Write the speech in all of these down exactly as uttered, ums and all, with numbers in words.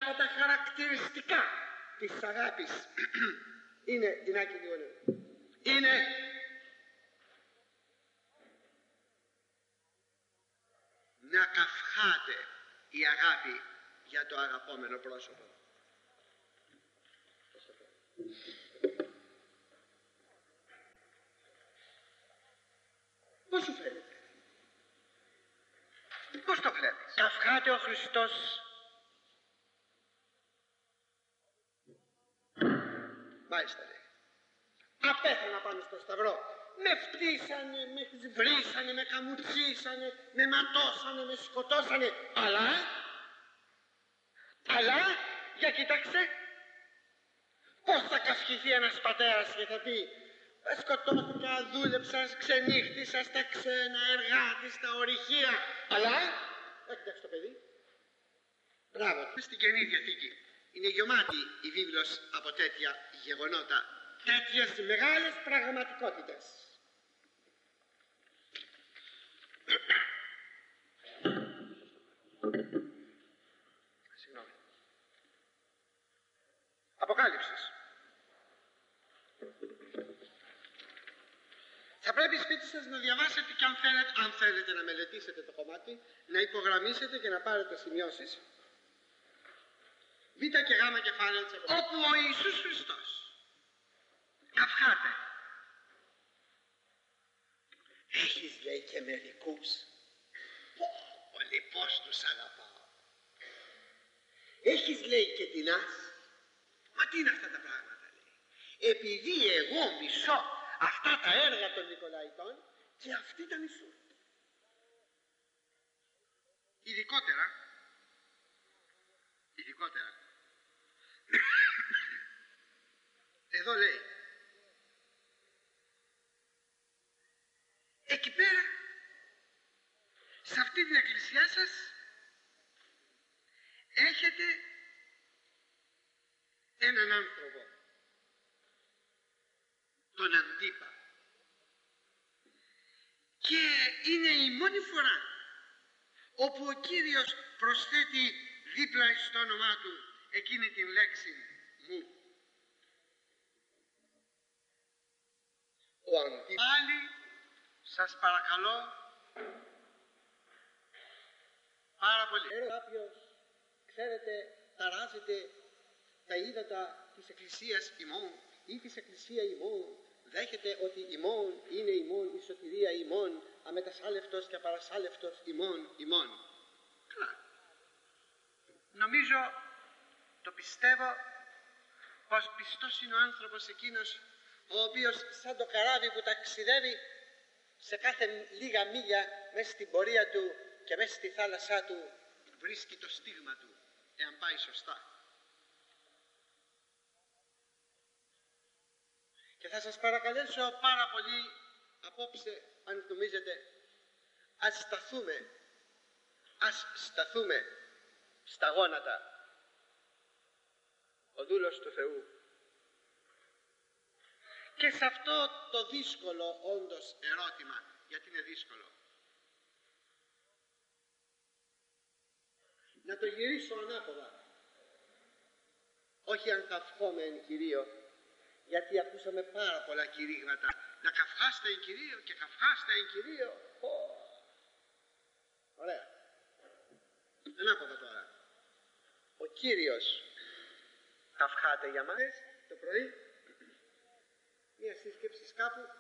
από τα χαρακτηριστικά της αγάπης είναι, Τινάκη λίγο, είναι να καυχάται η αγάπη για το αγαπόμενο πρόσωπο. Πώς σου φαίνεται? Πώς το βλέπεις? Καυχάται ο Χριστός. Μάλιστα, λέει. Απέθανα πάνω στο σταυρό. Με φτύσανε, με βρίσανε, με καμουτσίσανε, με ματώσανε, με σκοτώσανε. Αλλά, αλλά, για κοίταξε, πώς θα καυχηθεί ένας πατέρας και θα πει σκοτώθηκα, δούλεψα, ξενύχτησα στα ξένα, εργάτη, στα ορυχεία. Αλλά, εντάξει το παιδί. Μπράβο. Στην Καινή Διαθήκη είναι γεμάτη η βίβλος από τέτοια γεγονότα, τέτοιες μεγάλες πραγματικότητες. Συγγνώμη. Αποκάλυψης. Θα πρέπει σπίτι σας να διαβάσετε και αν θέλετε, αν θέλετε να μελετήσετε το κομμάτι, να υπογραμμίσετε και να πάρετε σημειώσεις. Β και Γ κεφάλαιο της Αποκάλυψης. Όπου ο Ιησούς Χριστός καυχάται. Έχεις, λέει, και μερικούς. Πω, πολύ πώς τους αγαπάω. Έχεις, λέει, και τεινάς. Μα τι είναι αυτά τα πράγματα, λέει? Επειδή εγώ μισώ αυτά τα έργα των Νικολαϊτών και αυτοί τα μισούν. Ειδικότερα, ειδικότερα, εδώ λέει, εκεί πέρα, σε αυτή την εκκλησιά σας, έχετε έναν άνθρωπο, τον Αντίπα, και είναι η μόνη φορά όπου ο Κύριος προσθέτει δίπλα στο όνομά του εκείνη την λέξη μου. Ο Αντίπα. Πάλι σας παρακαλώ πάρα πολύ. Εάν κάποιος, ξέρετε, ταράζεται τα ύδατα της Εκκλησίας ημών ή της Εκκλησία ημών, δέχεται ότι ημών είναι ημών η σωτηρία ημών, αμετασάλευτος και απαρασάλευτος ημών ημών. Καλά. Νομίζω, το πιστεύω, πως πιστός είναι ο άνθρωπος εκείνος ο οποίος σαν το καράβι που ταξιδεύει σε κάθε λίγα μίλια μέσα στην πορεία του και μέσα στη θάλασσά του βρίσκει το στίγμα του, εάν πάει σωστά. Και θα σας παρακαλέσω πάρα πολύ απόψε, αν νομίζετε, ας σταθούμε, ας σταθούμε στα γόνατα. Ο δούλος του Θεού. Και σε αυτό το δύσκολο όντως ερώτημα, γιατί είναι δύσκολο, να το γυρίσω ανάποδα. Όχι αν καυχόμαι εν Κυρίω, γιατί ακούσαμε πάρα πολλά κηρύγματα. Να καυχάστε εν Κυρίω και καυχάστε εν Κυρίω. Oh. Ωραία. Ανάποδα τώρα. Ο Κύριος καυχάται για μας. Το πρωί, μία σύσκεψη κάπου,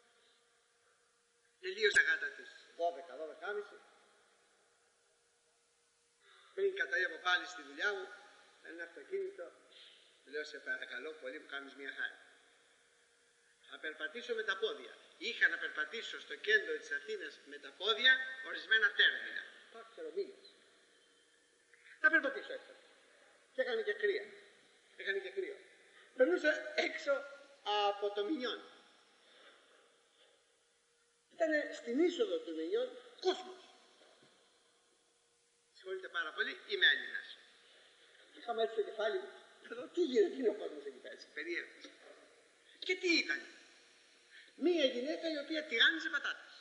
τελείωσε γάτα της δώδεκα, δώδεκα και μισή. Πριν κατέβω πάλι στη δουλειά μου, ένα αυτοκίνητο, μου λέω σε παρακαλώ πολύ, μου κάνεις μια χάρη. Θα περπατήσω με τα πόδια. Είχα να περπατήσω στο κέντρο της Αθήνας με τα πόδια ορισμένα τέρμινα. Πάω ξέρω μήνες. Θα περπατήσω έξω. Και έκανε και κρύα. Έκανε και κρύο. Περνούσα έξω από το Μινιόν. Ήταν στην είσοδο του Μινιόν κόσμος. Συγχωρείτε πάρα πολύ, είμαι Έλληνας. Είχαμε έτσι το κεφάλι μου. Εδώ τι γίνεται, τι είναι ο κόσμος εκεί πέρα, περίεργος. Και τι ήταν? Μία γυναίκα η οποία τηγάνιζε πατάτες.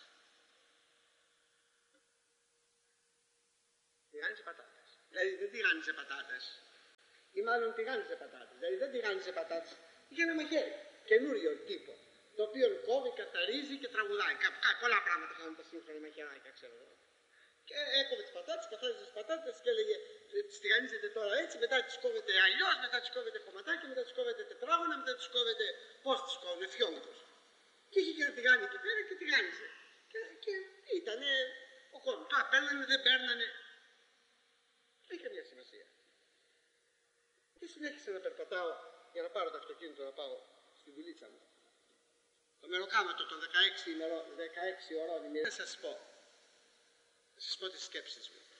Τηγάνιζε πατάτες. Δηλαδή δεν τηγάνιζε πατάτες ή μάλλον τηγάνιζε πατάτες. Δηλαδή δεν τηγάνιζε πατάτες, είχε ένα μαχαίρι, καινούριο τύπο, το οποίο κόβει, καθαρίζει και τραγουδάει. Κα- κα- πολλά πράγματα κάνουν τα σύγχρονα μαχαιράκια, ξέρω εγώ. Και έκοβε τις πατάτες, καθάριζε τις πατάτες και έλεγε τις τηγανίζετε τώρα έτσι, μετά τις κόβετε αλλιώς, μετά τις κόβετε κομματάκια, μετά τις κόβετε τετράγωνα, μετά τις κόβετε πώς τις κόβετε, φιόγκους. Και είχε και ένα τηγάνι εκεί πέρα και τηγάνιζε. Και, και ήτανε ο κόσμος. Τώρα παίρνανε, δεν παίρνανε. Δεν είχε μια σημασία. Και συνέχισα να περπατάω για να πάρω το αυτοκίνητο να πάω στη δουλίτσα μου. Το μεροκάματο των δεκαέξι, ημερό, δεκαέξι ωρών ημερών. Θα σας πω. Θα σας πω τις σκέψεις μου.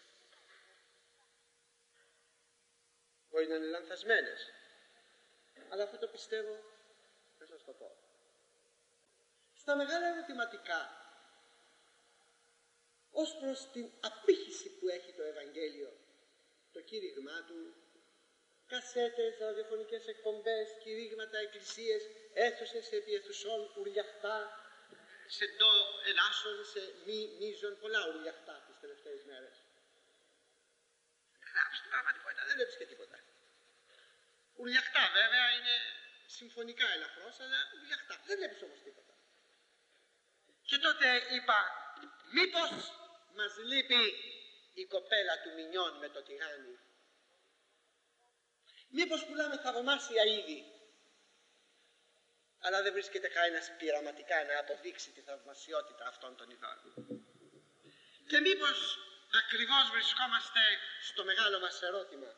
Μπορεί να είναι λανθασμένες. Αλλά αυτό το πιστεύω, θα σας το πω. Στα μεγάλα ερωτηματικά, ως προς την απήχηση που έχει το Ευαγγέλιο, το κήρυγμά του, κασέτες, ραδιοφωνικές εκπομπές, κηρύγματα, εκκλησίες, αίθουσες επί αιθουσών, ουρλιαχτά, σε ντο ελάσσον, σε μη μίζων, πολλά ουρλιαχτά τις τελευταίες μέρες. Αλλά στην πραγματικότητα δεν βλέπεις και τίποτα. Ουρλιαχτά βέβαια είναι συμφωνικά ελαφρώς, αλλά ουρλιαχτά. Δεν βλέπεις όμως τίποτα. Και τότε είπα, μήπως μας λείπει η κοπέλα του Μινιών με το τηγάνι. Μήπως πουλάμε θαυμάσια είδη, αλλά δεν βρίσκεται κανένας πειραματικά να αποδείξει τη θαυμασιότητα αυτών των ειδών. Και μήπως ακριβώς βρισκόμαστε στο μεγάλο μας ερώτημα.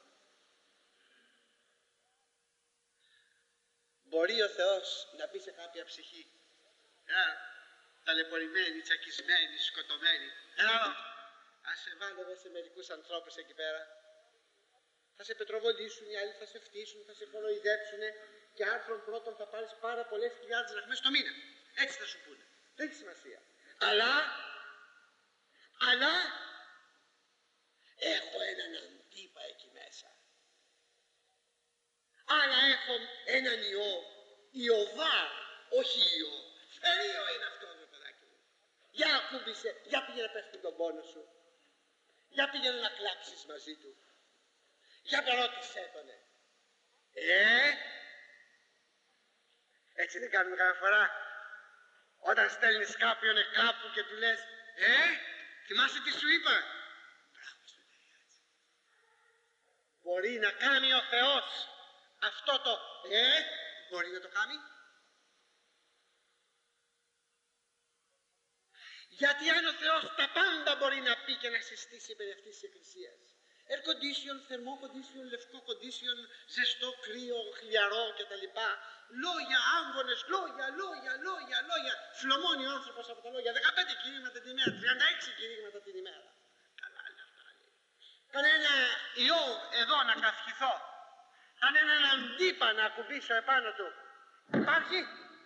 Μπορεί ο Θεός να πει σε κάποια ψυχή, «Έλα, ταλαιπωρημένη, τσακισμένη, σκοτωμένη, έλα, ας σε βάλω εδώ σε μερικούς ανθρώπους εκεί πέρα. Θα σε πετροβολήσουν, οι άλλοι θα σε φτύσουν, θα σε κοροϊδέψουν και άρθρον πρώτον θα πάρεις πάρα πολλές χιλιάδες δραχμές το μήνα. Έτσι θα σου πούνε. Δεν έχει σημασία. Αλλά, αλλά, έχω έναν αντίπα εκεί μέσα. Αλλά έχω έναν ιό, Ιωβάρ, όχι ιό. Φερίο είναι αυτό το παιδάκι μου. Για ακούμπησε, για πήγαινε να πες του τον πόνο σου. Για πήγαινε να κλάψεις μαζί του. Για περώτησέ τονε. Ε, έτσι δεν κάνουμε κάθε φορά. Όταν στέλνεις κάποιον κάπου και του λες, ε, θυμάσαι τι σου είπα. Μπράβο σου λέει έτσι. Μπορεί να κάνει ο Θεός αυτό το, ε, μπορεί να το κάνει. Γιατί αν ο Θεός τα πάντα μπορεί να πει και να συστήσει περί αυτής της εκκλησίας. Air condition, θερμό condition, λευκό condition, ζεστό, κρύο, χλιαρό κτλ. Λόγια, άμβονες, λόγια, λόγια, λόγια, λόγια. Φλωμώνει ο άνθρωπος από τα λόγια. δεκαπέντε κηρύγματα την ημέρα, τριάντα έξι κηρύγματα την ημέρα. Καλά είναι αυτά. Κανένα ιό εδώ να καυχηθώ. Κανέναν αντίπα να ακουμπήσω επάνω του. Υπάρχει.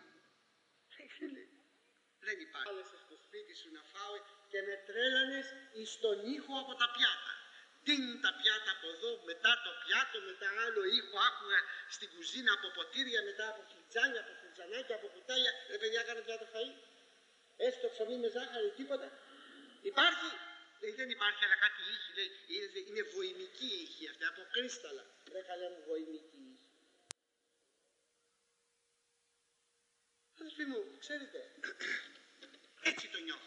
Δεν υπάρχει. Άλεσαι στο σπίτι σου να φάω και με τρέλανες εις τον ήχο από τα πιάτα. Τιν τα πιάτα από εδώ, μετά το πιάτο, μετά άλλο ήχο άκουγα στην κουζίνα από ποτήρια, μετά από φλιτζάνια, από φλιτζανάκια, από κουτάλια. Ρε παιδιά, κάνε πιάτο φαΐ. Έστω ψωμί με ζάχαρη, τίποτα. Υπάρχει. Λέει, δεν υπάρχει, αλλά κάτι ήχη, λέει, είναι, είναι βοημική ήχη αυτή, από κρίσταλα. Ρε καλέ μου, βοημική ήχη. Αδελφοί μου, ξέρετε, έτσι το νιώθω.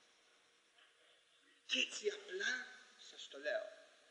Και έτσι απλά σας το λέω.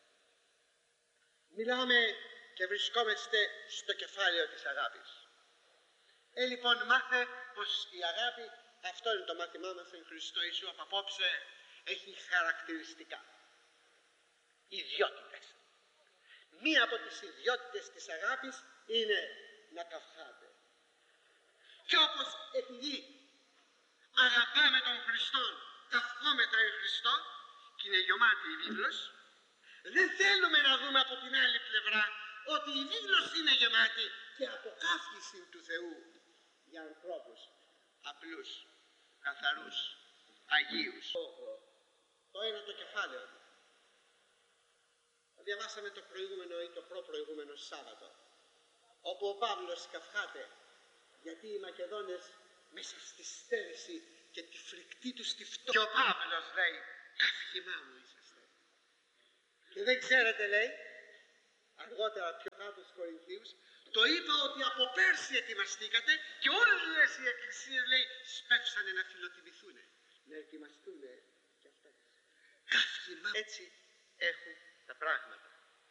Μιλάμε και βρισκόμαστε στο κεφάλαιο της αγάπης. Ε, λοιπόν, μάθε πως η αγάπη, αυτό είναι το μάθημά μας στον Χριστό Ιησού από απόψε, έχει χαρακτηριστικά. Ιδιότητες. Μία από τις ιδιότητες της αγάπης είναι να καυχάται. Και όπως επειδή αγαπάμε τον Χριστό, καυχόμεθα εν Χριστώ, και είναι γεμάτη η βίβλος, δεν θέλουμε να δούμε από την άλλη πλευρά ότι η βίβλος είναι γεμάτη και αποκαύχηση του Θεού για ανθρώπους απλούς, καθαρούς, αγίους. Το ένα το κεφάλαιο. Διαβάσαμε το προηγούμενο ή το προπροηγούμενο Σάββατο, όπου ο Παύλος καυχάται γιατί οι Μακεδόνες μέσα στη στέρηση και τη φρικτή του στη φτώχεια. Και ο Παύλος λέει, καύχημά μου είσαστε. Και δεν ξέρετε, λέει, αργότερα πιο κάτω στους Κορινθίους, το είπα ότι από πέρσι ετοιμαστήκατε και όλες οι εκκλησίες, λέει, σπεύσανε να φιλοτιμηθούν, να ετοιμαστούν και αυτές. Καύχημα. Έτσι έχουν τα πράγματα.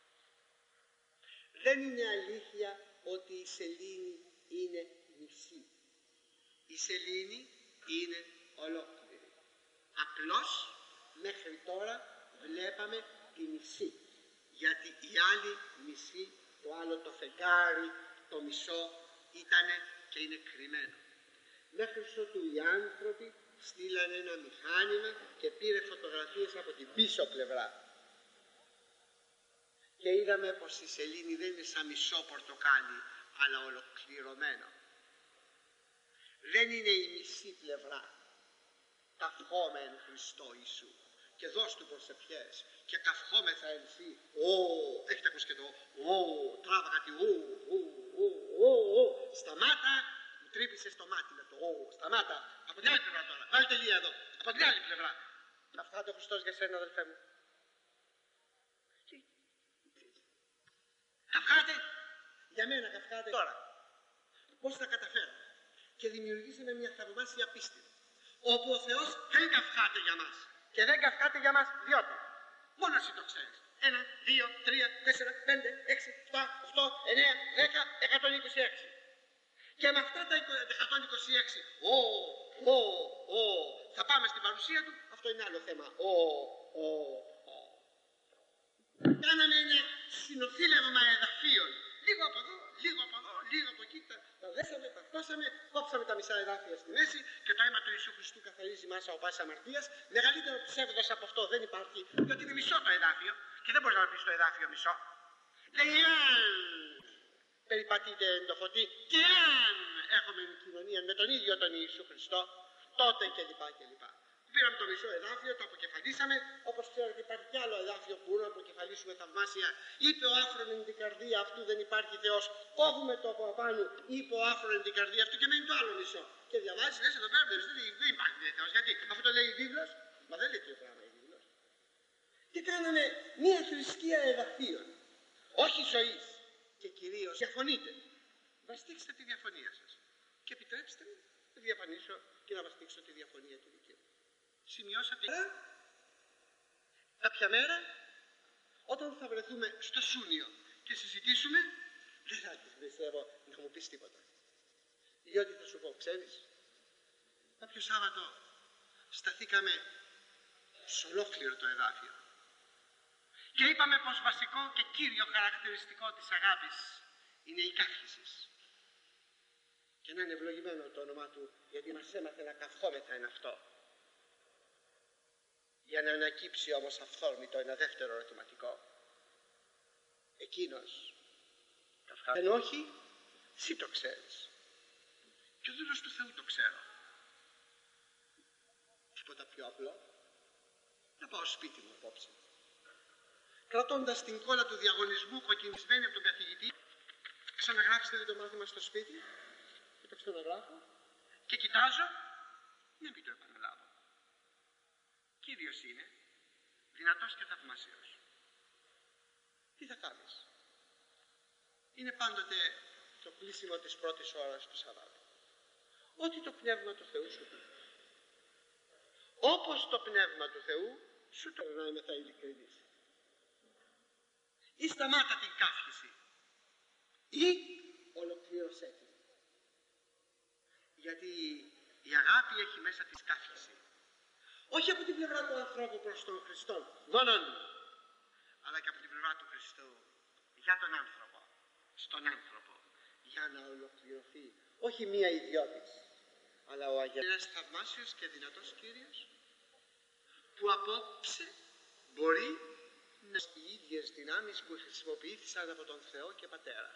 Δεν είναι αλήθεια ότι η σελήνη είναι μισή. Η σελήνη είναι ολόκληρη. Απλώς μέχρι τώρα βλέπαμε τη μισή. Γιατί η άλλη μισή, το άλλο το φεγγάρι, το μισό ήτανε και είναι κρυμμένο. Μέχρι ότου οι άνθρωποι στείλανε ένα μηχάνημα και πήρε φωτογραφίες από την πίσω πλευρά. Και είδαμε πως η σελήνη δεν είναι σαν μισό πορτοκάλι, αλλά ολοκληρωμένο. Δεν είναι η μισή πλευρά. Καυχόμεν Χριστό Ιησού. Και δώσ' του προσευχές. Και καυχόμεθα ενθύ. Ω, έχετε ακούσει και το ω, τράβα κάτι ω, ω, ω, ω, ω. Σταμάτα, μου τρύπησε στο μάτι με το ω, σταμάτα. Από την άλλη πλευρά τώρα. Βάλτε τελεία εδώ. Από την άλλη πλευρά. Καυχάται ο Χριστός για σένα, αδελφέ μου. Καυχάται. Για μένα καυχάται. Τώρα, πώς θα καταφέρω. Και δημιουργήσαμε μια θαυμάσια πίστη. Όπου ο Θεός δεν καυχάται για μας. Και δεν καυχάται για μας διότι. Μόνο εσύ το ξέρεις. Ένα, δύο, τρία, τέσσερα, πέντε, έξι, επτά, οκτώ, εννέα, δέκα, εκατόν είκοσι έξι. Και με αυτά τα εκατόν είκοσι έξι, ο, ο, ο, θα πάμε στην παρουσία του. Αυτό είναι άλλο θέμα. Ο, ο, ο. Κάναμε ένα συνοθήλευμα εδαφείων. Λίγο από εδώ, λίγο από εδώ, λίγο από εκεί. Τα δέσαμε, τα φτώσαμε, κόψαμε τα μισά εδάφια στη μέση και το αίμα του Ιησού Χριστού καθαρίζει μάσα από πάσης αμαρτίας. Μεγαλύτερο ψεύδος από αυτό δεν υπάρχει, διότι είναι μισό το εδάφιο και δεν μπορεί να πει το εδάφιο μισό. Λέει, αν περιπατείτε εν το φωτί και αν έχουμε κοινωνία με τον ίδιο τον Ιησού Χριστό, τότε κλπ. κλπ. Πήραμε το μισό εδάφιο, το αποκεφαλίσαμε, όπως ξέρετε υπάρχει κι άλλο εδάφιο που μπορούμε να αποκεφαλίσουμε θαυμάσια. Είπε ο άφρον εν την καρδία αυτού δεν υπάρχει Θεός. Κόβουμε το από απάνω, είπε ο άφρον εν την καρδία αυτού και μένει το άλλο μισό. Και διαβάζεις, λες εδώ πέρα, δεν, δεν υπάρχει Θεός. Γιατί αυτό το λέει η βίβλος, μα δεν λέει τέτοιο πράγμα η βίβλος. Και κάναμε μια θρησκεία εδαφείων, όχι ζωής. Και κυρίως διαφωνείτε. Βαστίξτε τη διαφωνία σας. Και επιτρέψτε μου να διαφανίσω και να βαστίξω τη διαφωνία του δική μου. Σημειώσατε κάποια μέρα όταν θα βρεθούμε στο Σούνιο και συζητήσουμε, δεν θα πιστεύω να μου πεις τίποτα. Διότι θα σου πω, ξέρεις, κάποιο Σάββατο σταθήκαμε σε ολόκληρο το εδάφιο και είπαμε πως βασικό και κύριο χαρακτηριστικό της αγάπης είναι η καύχηση. Και να είναι ευλογημένο το όνομά του, γιατί μας έμαθε να καυχόμεθα εν αυτό. Για να ανακύψει όμως αυθόρμητο ένα δεύτερο ερωτηματικό. Εκείνος καυχάται. Αν όχι, εσύ το ξέρεις. Και ο δούλος του Θεού το ξέρω. Τίποτα πιο απλό. Να πάω σπίτι μου απόψε. Κρατώντας την κόλλα του διαγωνισμού κοκκινισμένη από τον καθηγητή, ξαναγράψτε το μάθημα στο σπίτι και το ξαναγράφω και κοιτάζω, να μην το επαναλάβω. Κύριος είναι, δυνατός και θαυμάσιος. Τι θα κάνεις? Είναι πάντοτε το κλείσιμο της πρώτης ώρας του Σαββάτου. Ό,τι το Πνεύμα του Θεού σου πει. Όπως το Πνεύμα του Θεού σου το περνάει με τα ειλικρινής. Ή σταμάτα την καύχηση ή ολοκλήρωσέ την. Γιατί η αγάπη έχει μέσα της καύχηση. Όχι από την πλευρά του ανθρώπου προς τον Χριστό, μόνον, αλλά και από την πλευρά του Χριστού για τον άνθρωπο, στον άνθρωπο, για να ολοκληρωθεί. Όχι μία ιδιώτης, αλλά ο Αγίας. Ένας θαυμάσιος και δυνατός Κύριος, που απόψε μπορεί να οι ίδιες δυνάμεις που χρησιμοποιήθησαν από τον Θεό και Πατέρα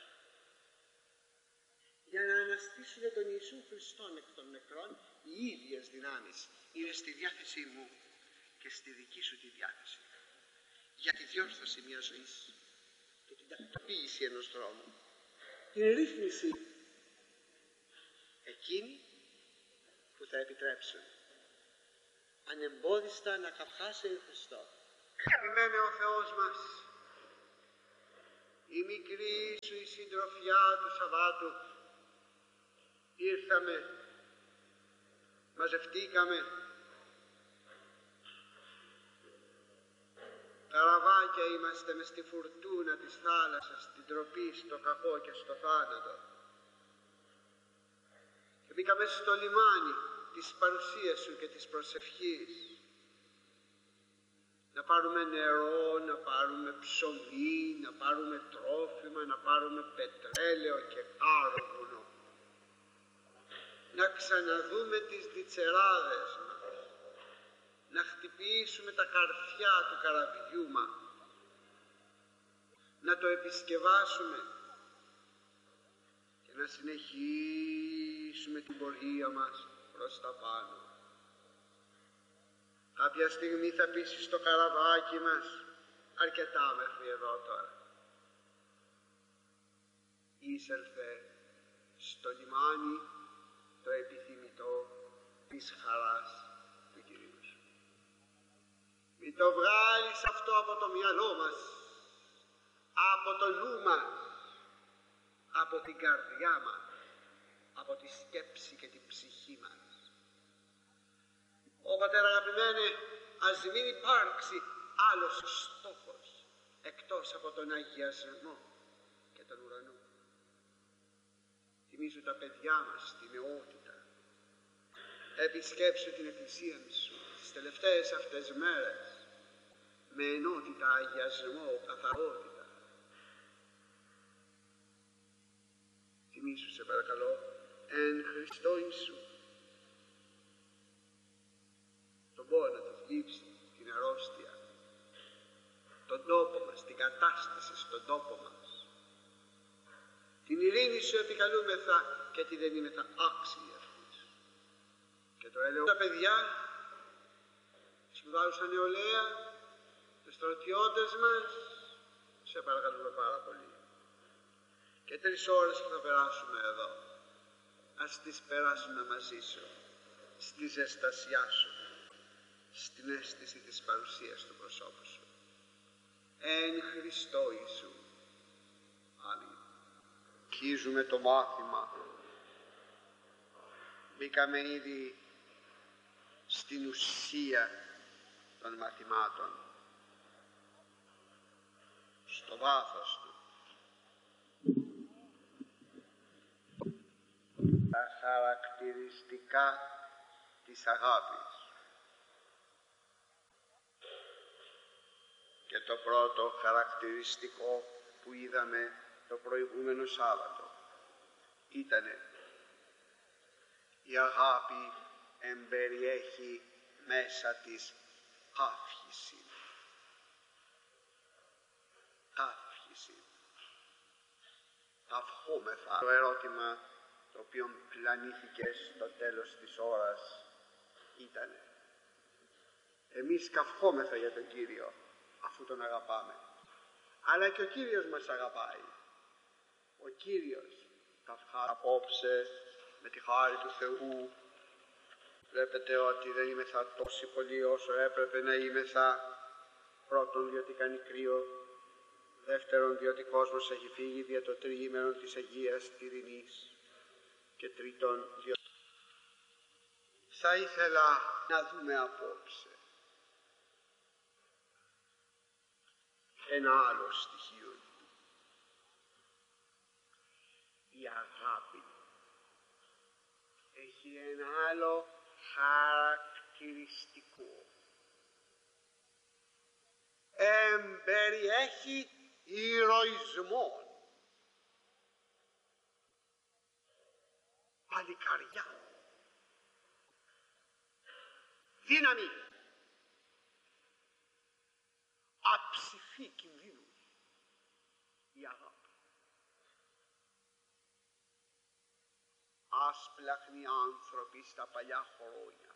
για να αναστήσουν τον Ιησού Χριστόν εκ των νεκρών. Οι ίδιες δυνάμεις είναι στη διάθεσή μου και στη δική σου τη διάθεση για τη διόρθωση μιας ζωής και την τακτοποίηση ενός δρόμου, την ρύθμιση εκείνη που θα επιτρέψουν ανεμπόδιστα να καυχάσει ο Χριστό. Επιμένε ο Θεός μας η μικρή σου η συντροφιά του Σαββάτου, ήρθαμε, μαζευτήκαμε, καραβάκια είμαστε μες στη φουρτούνα της θάλασσας, στην τροπή, στο κακό και στο θάνατο. Και μπήκαμε στο λιμάνι της παρουσίας σου και της προσευχής. Να πάρουμε νερό, να πάρουμε ψωμί, να πάρουμε τρόφιμα, να πάρουμε πετρέλαιο και κάρβουνο. Να ξαναδούμε τις διτσεράδες μας. Να χτυπήσουμε τα καρφιά του καραβιού μας. Να το επισκευάσουμε και να συνεχίσουμε την πορεία μας προς τα πάνω. Κάποια στιγμή θα πείσει στο καραβάκι μας, αρκετά μέχρι εδώ τώρα. Εισέλθε στο λιμάνι το επιθυμητό της χαράς του Κυρίου σου. Μην το βγάλεις αυτό από το μυαλό μας, από το νου μας, από την καρδιά μας, από τη σκέψη και την ψυχή μας. Ω Πατέρα αγαπημένε, ας μην υπάρξει άλλος στόχος εκτός από τον αγιασμό και τον ουρανό. Θυμήσου τα παιδιά μας στη νεότητα. Επισκέψου την Εκκλησία σου τις τελευταίες αυτές μέρες με ενότητα, αγιασμό, καθαρότητα. Θυμήσου σε παρακαλώ εν Χριστώ Ιησού τον πόνο, τη θλίψη, την αρρώστια, τον τόπο μας, την κατάσταση στον τόπο μας. Την ειρήνη σου επικαλούμεθα και τι δεν είμεθα άξιοι αυτής. Και το έλεγα τα παιδιά, τη σπουδάζουσα νεολαία, τους στρατιώτες μας, σε παρακαλούμε πάρα πολύ. Και τρεις ώρες που θα περάσουμε εδώ, ας τις περάσουμε μαζί σου, στη ζεστασιά σου, στην αίσθηση της παρουσίας του προσώπου σου. Εν Χριστώ Ιησού. Αμήν. Αρχίζουμε το μάθημα. Μπήκαμε ήδη στην ουσία των μαθημάτων, στο βάθος του. Τα χαρακτηριστικά της αγάπης. Και το πρώτο χαρακτηριστικό που είδαμε το προηγούμενο Σάββατο ήτανε η αγάπη εμπεριέχει μέσα της καύχηση. Καύχηση. Καυχόμεθα. Το ερώτημα το οποίο πλανήθηκε στο τέλος της ώρας ήτανε εμείς καυχόμεθα για τον Κύριο αφού τον αγαπάμε. Αλλά και ο Κύριος μας αγαπάει. Ο Κύριος καυχά απόψε με τη χάρη του Θεού. Βλέπετε ότι δεν είμεθα τόσοι πολλοί όσο έπρεπε να είμεθα. Πρώτον διότι κάνει κρύο. Δεύτερον διότι ο κόσμος έχει φύγει δια το τριήμερο της Αγίας Ειρηνής. Και τρίτον διότι θα ήθελα να δούμε απόψε ένα άλλο στοιχείο. Η αγάπη έχει ένα άλλο χαρακτηριστικό. Εμπεριέχει ηρωισμό. Παλικαριά. Δύναμη. Αψηφή κινδύνου. Η αγάπη. Άσπλαχνοι άνθρωποι στα παλιά χρόνια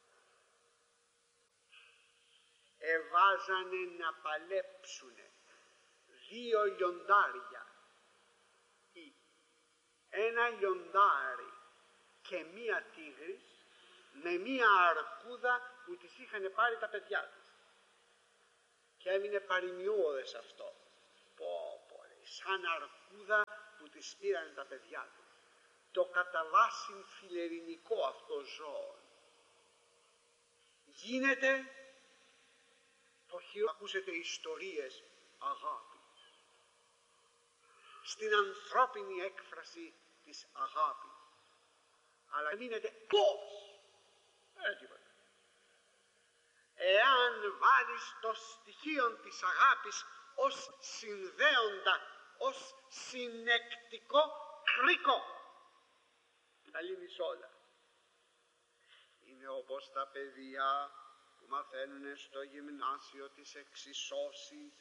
εβάζανε να παλέψουνε δύο λιοντάρια ή ένα λιοντάρι και μία τίγρης με μία αρκούδα που τις είχαν πάρει τα παιδιά της. Και έμεινε παροιμιώδες αυτό. Πω πω, σαν αρκούδα που της πήραν τα παιδιά του. Το κατά βάσιν φιλερινικό αυτό ζώο. Γίνεται το χειρό. Ακούσετε ιστορίες αγάπης. Στην ανθρώπινη έκφραση της αγάπης. Αλλά γίνεται πώς. Ε, τίποτα. Εάν βάλεις το στοιχείο της αγάπης ως συνδέοντα, ως συνεκτικό κρίκο, τα λύνεις όλα. Είναι όπως τα παιδιά που μαθαίνουν στο γυμνάσιο τις εξισώσεις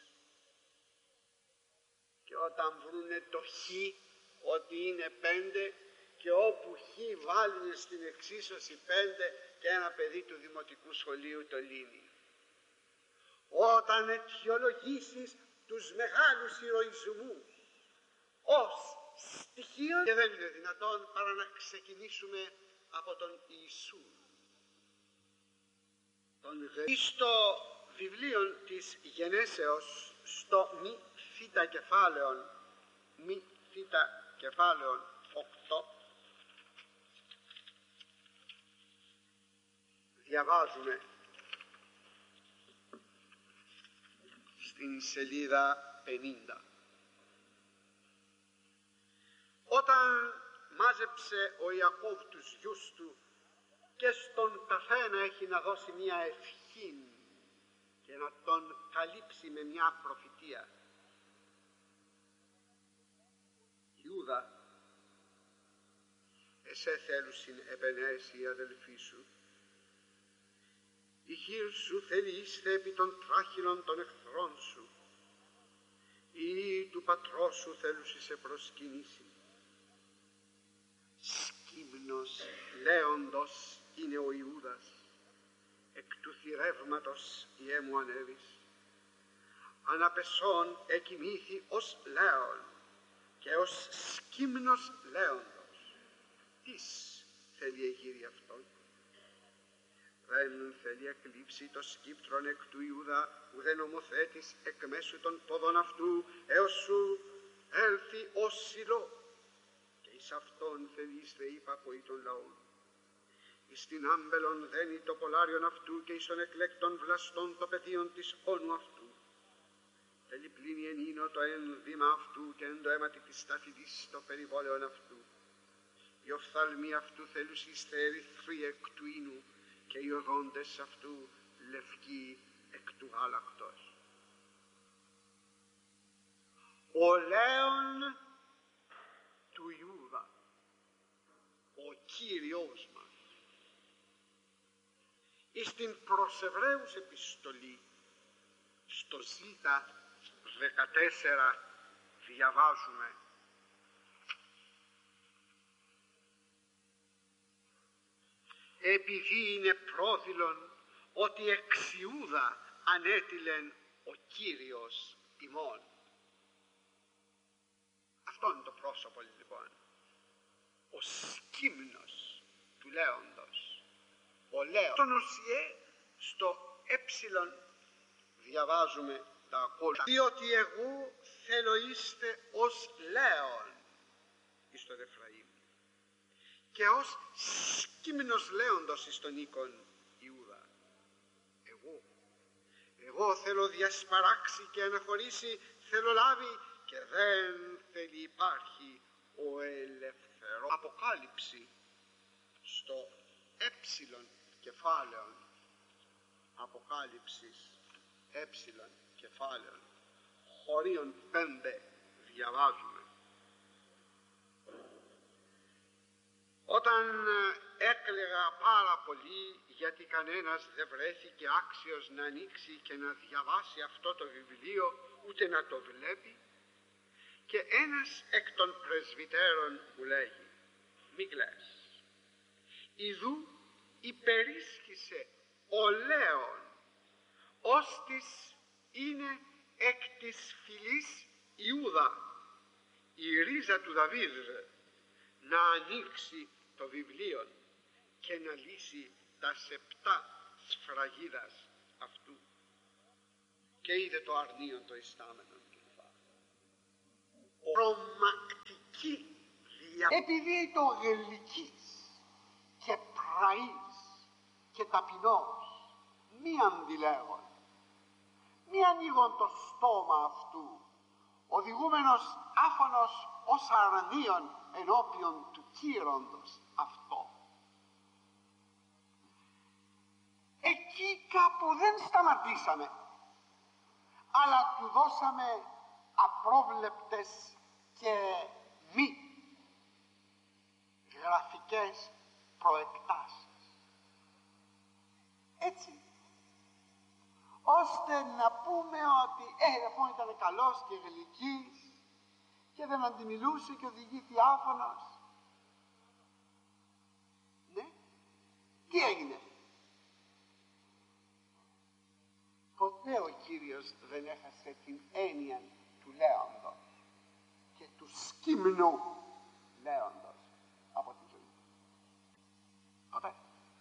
και όταν βρούνε το χ ότι είναι πέντε και όπου χ βάλουν στην εξίσωση πέντε και ένα παιδί του δημοτικού σχολείου το λύνει. Όταν αιτιολογήσεις τους μεγάλους ηρωισμούς ως στοιχείο, και δεν είναι δυνατόν παρά να ξεκινήσουμε από τον Ιησού. Τον γε... Στο βιβλίο της Γενέσεως, στο μη θήτα κεφάλαιον, μη θήτα κεφάλαιον οκτώ, διαβάζουμε στην σελίδα πενήντα. Όταν μάζεψε ο Ιακώβ τους γιους του και στον καθένα έχει να δώσει μια ευχή και να τον καλύψει με μια προφητεία. Ιούδα, εσέ θέλουσιν επενέσει η αδελφή σου. Η χείρ σου θέλει είστε επί των τράχυλων των εχθρών σου. Ή του πατρός σου θέλουσι σε προσκυνήσει. Σκύμνος λέοντος είναι ο Ιούδας, εκ του θηρεύματος ιέ μου ανέβης. Αναπεσών εκοιμήθη ως λέον και ως σκύμνος λέοντος. Τις θέλει εγείρει αυτόν. Δεν θέλει εκλείψει το σκύπτρον εκ του Ιούδα, ουδέ νομοθέτης εκ μέσου των πόδων αυτού, έως σου έλθει ως Σιλό. Και εις αυτόν θελείστε υπακοή των λαών. Εις την άμπελον δένει το κολάριον αυτού και εις των εκλέκτων βλαστών το πεδίον της όνου αυτού. Θέλει πλήνει εν ίνο το ένδυμα αυτού και εν το αίματι της σταφυλής το περιβόλαιον αυτού. Οι οφθαλμοί αυτού θέλουσιστε ερυθροί εκ του ίνου και οι οδόντες αυτού λευκοί εκ του γάλακτος. Ο λέον του Ιούδα, ο Κύριος μας. Εις την προς Εβραίους επιστολή, στο Ζήτα δεκατέσσερα διαβάζουμε: επειδή είναι πρόδειλον ότι εξ Ιούδα ανέτειλεν ο Κύριος ημών. Αυτό είναι το πρόσωπο λοιπόν. Ο σκύμνος του λέοντος. Ο λέον. Στον οσιέ, στο έψιλον διαβάζουμε τα ακόλουθα. Διότι εγώ θέλω είστε ως λέον εις τον Εφραήμ και ως σκύμνος λέοντος εις τον οίκον Ιούδα. Εγώ. Εγώ θέλω διασπαράξει και αναχωρήσει, θέλω λάβει και δεν θέλει υπάρχει ο ελευθερός. Αποκάλυψη στο έψιλον κεφάλαιον, αποκάλυψης έψιλον κεφάλαιον, χωρίον πέντε διαβάζουμε. Όταν έκλαιγα πάρα πολύ γιατί κανένας δεν βρέθηκε άξιος να ανοίξει και να διαβάσει αυτό το βιβλίο, ούτε να το βλέπει, και ένας εκ των πρεσβυτέρων μου λέγει: μη κλαις, ιδού υπερίσχυσε ο λέον, ώστις είναι εκ της φυλής Ιούδα, η ρίζα του Δαβίδ, να ανοίξει το βιβλίο και να λύσει τα σεπτά σφραγίδας αυτού. Και είδε το αρνίον το ιστάμενο κλπ. τρομακτική δια... επειδή το γελικής και πραής και ταπεινός μη αντιλέγον, μη ανοίγον το στόμα αυτού, οδηγούμενος άφωνος ως αρνίον ενώπιον του κύροντος αυτό. Εκεί κάπου δεν σταματήσαμε, αλλά του δώσαμε απρόβλεπτες και μη γραφικές προεκτάσεις. Έτσι, ώστε να πούμε ότι ε, λοιπόν ήταν καλός και γλυκής και δεν αντιμιλούσε και οδηγήθη άφωνος. Ναι, τι έγινε? Ποτέ ο Κύριος δεν έχασε την έννοια του λέοντος και του σκύμνου λέοντος από τη ζωή. Ποτέ.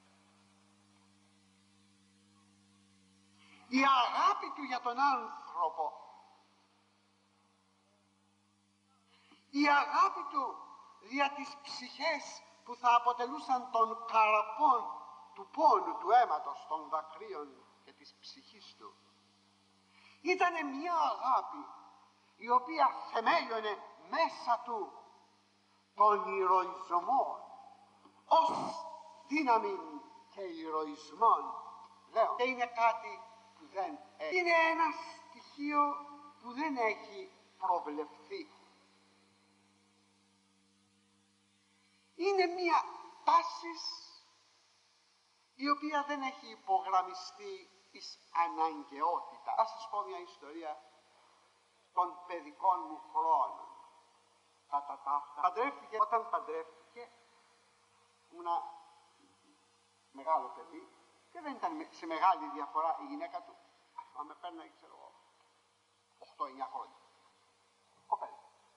Η αγάπη του για τον άνθρωπο, η αγάπη του για τις ψυχές που θα αποτελούσαν τον καρπόν του πόνου, του αίματος, των δακρύων και της ψυχής του, ήτανε μια αγάπη η οποία θεμέλιωνε μέσα του τον ηρωισμό ως δύναμη και ηρωισμόν, λέω, και είναι κάτι που δεν έχει. Είναι ένα στοιχείο που δεν έχει προβλεφθεί. Είναι μια τάση η οποία δεν έχει υπογραμμιστεί εις αναγκαιότητα. Θα σας πω μια ιστορία των παιδικών μου χρόνων. Κατά τα αυτά. Παντρεύτηκε, όταν παντρεύτηκε, ήμουνα μεγάλο παιδί και δεν ήταν σε μεγάλη διαφορά η γυναίκα του. Αν με παίρνει, ξέρω εγώ, οκτώ εννιά χρόνια. Κοπέλα.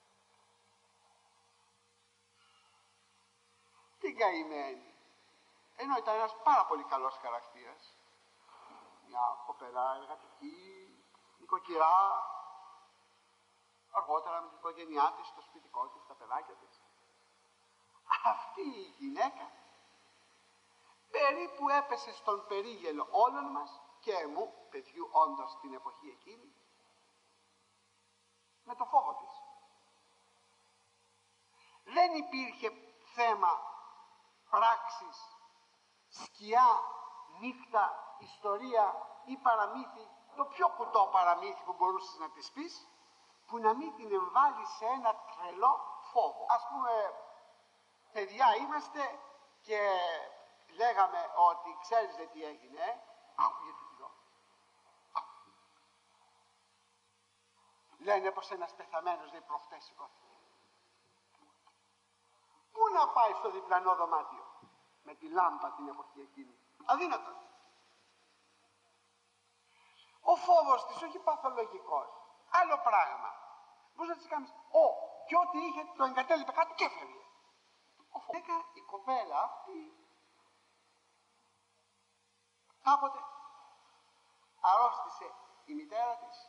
Την καημένη, ενώ ήταν ένας πάρα πολύ καλός χαρακτήρας, μια κοπέλα εργατική, νοικοκυρά, αργότερα με την οικογένειά της, το σπιτικό της, τα παιδάκια της. Αυτή η γυναίκα περίπου έπεσε στον περίγελο όλων μας και εμού, παιδιού όντως την εποχή εκείνη, με το φόβο της. Δεν υπήρχε θέμα πράξης, σκιά, νύχτα, ιστορία ή παραμύθι, το πιο κουτό παραμύθι που μπορούσες να της πεις, που να μην την εμβάλει σε ένα τρελό φόβο. Ας πούμε, παιδιά είμαστε και λέγαμε ότι ξέρεις δε τι έγινε, άκουγε το κοινό. Λένε πως ένας πεθαμένος λέει προχτές σηκώθηκε. Πού να πάει στο διπλανό δωμάτιο με τη λάμπα την εποχή εκείνη? Αδύνατο. Ο φόβος της, όχι παθολογικός, άλλο πράγμα. Πώς να της κάνεις, ο, και ό,τι είχε το εγκατέλειπε κάτω και έφευγε. Ο φόβος. Η κοπέλα αυτή κάποτε αρρώστησε η μητέρα της,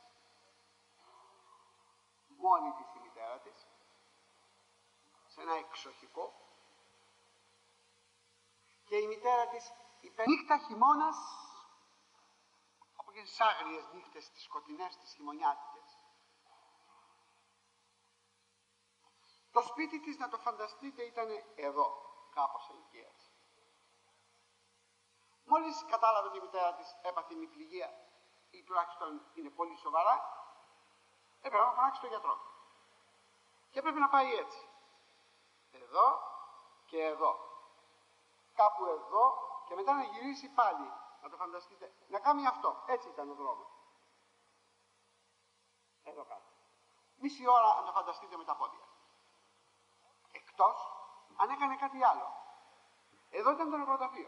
μόνη της η μητέρα της, σε ένα εξοχικό, και η μητέρα της είπε νύχτα χειμώνας, από και τις άγριες νύχτες, τις σκοτεινές, τις χειμωνιάτικες. Το σπίτι της, να το φανταστείτε, ήταν εδώ, κάπως ηλικίας. Μόλις κατάλαβε ότι η μητέρα της έπαθε νηπληγία ή τουλάχιστον είναι πολύ σοβαρά, έπρεπε να φωνάξει τον γιατρό. Και έπρεπε να πάει έτσι. Εδώ και εδώ. Κάπου εδώ και μετά να γυρίσει πάλι. Να το φανταστείτε. Να κάνει αυτό. Έτσι ήταν ο δρόμος. Εδώ κάτω. Μισή ώρα να το φανταστείτε με τα πόδια. Εκτός αν έκανε κάτι άλλο. Εδώ ήταν το νεκροταφείο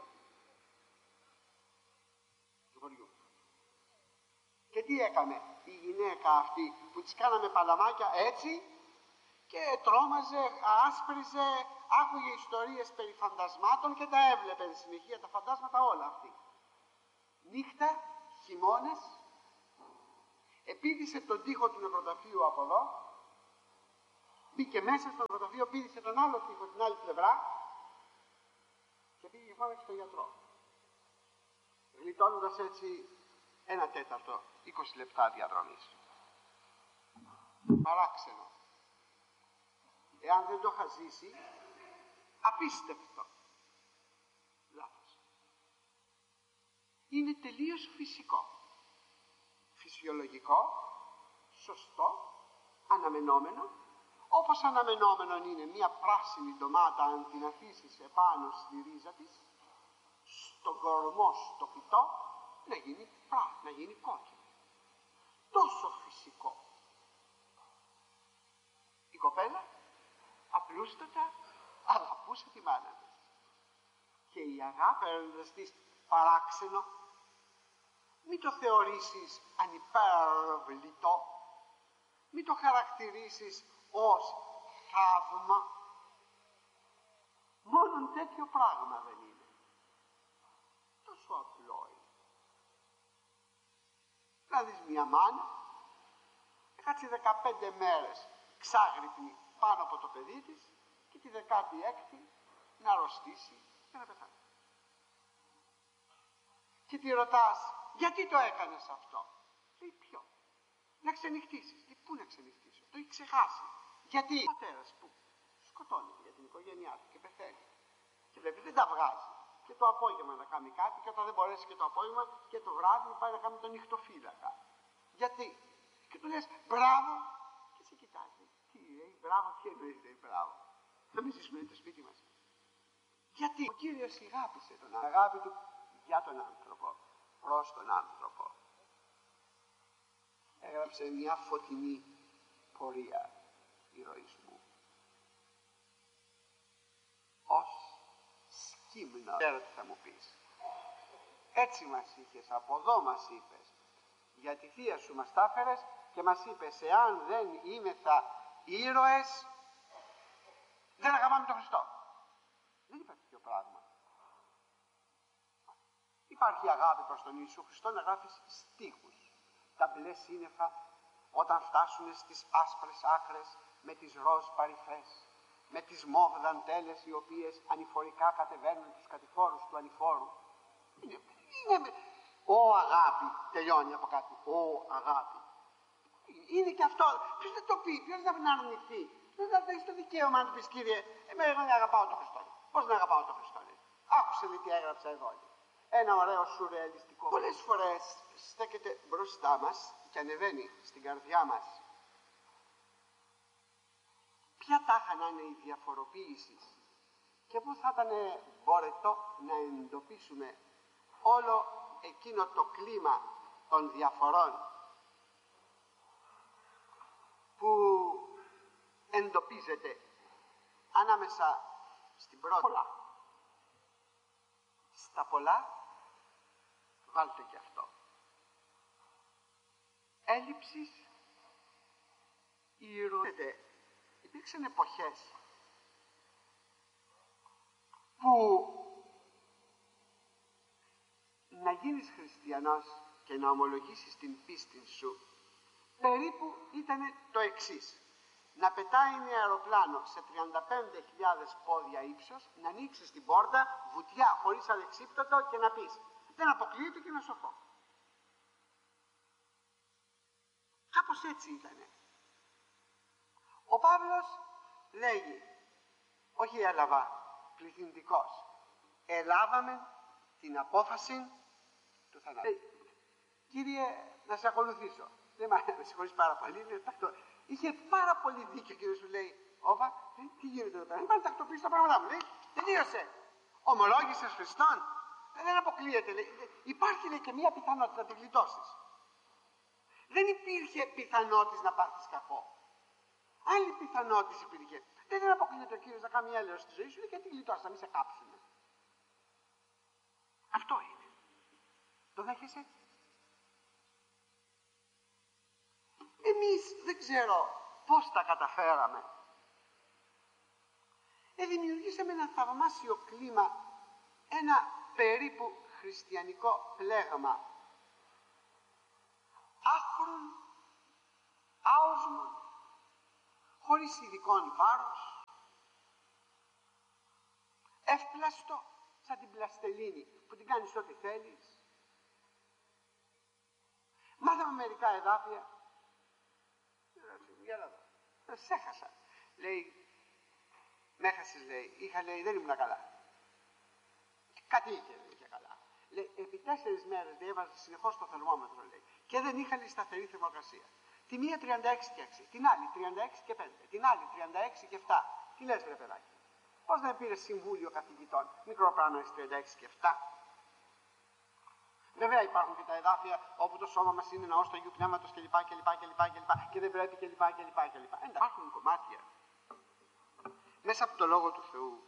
του χωριού. Και τι έκαμε η γυναίκα αυτή που της κάναμε παλαμάκια έτσι και τρόμαζε, άσπριζε, άκουγε ιστορίες περί φαντασμάτων και τα έβλεπε εν συνεχεία τα φαντάσματα όλα αυτή. Νύχτα, χειμώνες, επίδυσε τον τοίχο του νεκροταφείου από εδώ Μπήκε μέσα στο νεκροταφείο, πήδησε τον άλλο τοίχο την άλλη πλευρά και πήγε και φώναξε στον γιατρό. Γλιτώνοντας έτσι ένα τέταρτο, είκοσι λεπτά διαδρομής. Παράξενο. Εάν δεν το είχα ζήσει, απίστευτο. Λάθος. Είναι τελείως φυσικό. Φυσιολογικό, σωστό, αναμενόμενο, όπως αναμενόμενο είναι μια πράσινη ντομάτα αν την αφήσεις επάνω στη ρίζα της, στον κορμό, στο φυτό, να γίνει πράσινη, να γίνει κόκκινη. Τόσο φυσικό. Η κοπέλα απλούστατα αγαπούσε τη μάνα της. Και η αγάπη έροντας της παράξενο, μην το θεωρήσεις ανυπέρβλητο, μην το χαρακτηρίσεις ως θαύμα. Μόνον τέτοιο πράγμα δεν είναι. Τόσο απλό είναι. Να δεις μια μάνα, κάτσει δεκαπέντε μέρες ξάγρυπνη πάνω από το παιδί της και τη δεκάτη έκτη να αρρωστήσει και να πεθάνει. Και τη ρωτάς, γιατί το έκανες αυτό? Λέει, ποιο? Να ξενυχτήσεις. Λέει, πού να ξενυχτήσω? Το έχει ξεχάσει. Γιατί? Ο πατέρας που σκοτώνεται για την οικογένειά του και πεθαίνει. Και βλέπει δεν τα βγάζει. Και το απόγευμα να κάνει κάτι, και όταν δεν μπορέσει και το απόγευμα, και το βράδυ πάει να κάνει τον νυχτοφύλακα. Γιατί? Και του λες, μπράβο, και σε κοιτάζει. Τι λέει, μπράβο, τι εννοείς, λέει, μπράβο. Να μην ζήσουμε το σπίτι μας. Γιατί? Ο Κύριος αγάπησε τον άνθρωπο. Αγάπη του για τον άνθρωπο, προς τον άνθρωπο. Έγραψε μια φωτεινή πορεία ηρωισμού. Ως σκύμνο. Ξέρω τι θα μου πεις. Έτσι μας είχες, από εδώ μας είπες. Για τη θεία σου μας τα έφερες και μας είπες, εάν δεν είμεθα ήρωες, δεν αγαπάμε τον Χριστό. Δεν είπα τέτοιο πράγμα. Υπάρχει αγάπη προς τον Ιησού Χριστό να γράφεις στίχους. Τα μπλε σύννεφα όταν φτάσουν στις άσπρες άκρες με τις ροζ παρυφές, με τις μοβ δαντέλες οι οποίες ανηφορικά κατεβαίνουν τους κατηφόρους του ανηφόρου. Είναι, είναι, ο αγάπη, τελειώνει από κάτω, ο αγάπη. Είναι και αυτό, ποιος δεν το πει, ποιος δεν αρνηθεί. Δεν θα έχεις το δικαίωμα να του πεις, κύριε, εμένα εγώ δεν αγαπάω τον Χριστό. Πώς δεν αγαπάω τον Χριστό? Άκουσε τι έγραψα εδώ. Ένα ωραίο σουρεαλιστικό. Πολλές φορές στέκεται μπροστά μας και ανεβαίνει στην καρδιά μας. Ποια τάχα να είναι η διαφοροποίηση και πού θα ήταν μπορετό να εντοπίσουμε όλο εκείνο το κλίμα των διαφορών που εντοπίζεται ανάμεσα στην πρώτη πολλά. Στα πολλά βάλτε και αυτό. Έλλειψης ηρωίζεται. Υπήρξαν εποχές που να γίνεις χριστιανός και να ομολογήσεις την πίστη σου περίπου ήταν το εξής. Να πετάει ένα αεροπλάνο σε τριάντα πέντε χιλιάδες πόδια ύψος, να ανοίξεις την πόρτα, βουτιά χωρίς αλεξίπτωτο και να πεις δεν αποκλείεται και να σωθώ. Κάπως έτσι ήτανε. Ο Παύλος λέγει, όχι έλαβα, πληθυντικός, ελάβαμε την απόφαση του θανάτου. Ε, κύριε, να σε ακολουθήσω. Δεν με συγχωρείς πάρα πολύ, είναι τακτο... Είχε πάρα πολύ δίκιο και σου λέει, Όβα, ε, τι γίνεται εδώ πέρα, δεν πάνε να τακτοποιήσει τα πράγματά μου, λέει, τελείωσε. Ομολόγησες Χριστόν, ε, δεν αποκλείεται, λέει, υπάρχει λέει, και μία πιθανότητα να τη γλιτώσεις. Δεν υπήρχε πιθανότητα να πάθεις κακό. Άλλη πιθανότητα υπήρχε. Δεν, δεν αποκλείεται ο Κύριος να κάνει μια έλεος στη ζωή σου, λέει, και τη γλιτώσεις, να μην σε κάψουν. Αυτό είναι. Το δέχεσαι? Εμείς δεν ξέρω πώς τα καταφέραμε. Ε, δημιουργήσαμε ένα θαυμάσιο κλίμα, ένα περίπου χριστιανικό πλέγμα. Άχρον, άοσμο, χωρίς ειδικών βάρος, εύπλαστο, σαν την πλαστελίνη που την κάνεις ό,τι θέλεις. Μάθαμε μερικά εδάφια. Για να δω. Σε έχασα. Λέει, με έχασες, λέει. Είχα, λέει, δεν ήμουν καλά. Κάτι είχε, λέει, και καλά. Λέει, επί τέσσερις μέρες διέβαζε συνεχώς το θερμόμετρο, λέει, και δεν είχα, λέει, σταθερή θερμοκρασία. Τη μία τριάντα έξι και έξι, την άλλη τριάντα έξι και πέντε, την άλλη τριάντα έξι και επτά. Τι λες, βρε παιδάκι? Πώς δεν πήρε συμβούλιο καθηγητών? Μικρό πράγμα είναι τριάντα έξι και επτά. Βέβαια υπάρχουν και τα εδάφια όπου το σώμα μας είναι ναός του Αγίου Πνεύματος κλπ. κλπ, κλπ, κλπ και δεν πρέπει κλπ. κλπ, κλπ. Εντάξει, υπάρχουν κομμάτια μέσα από το Λόγο του Θεού.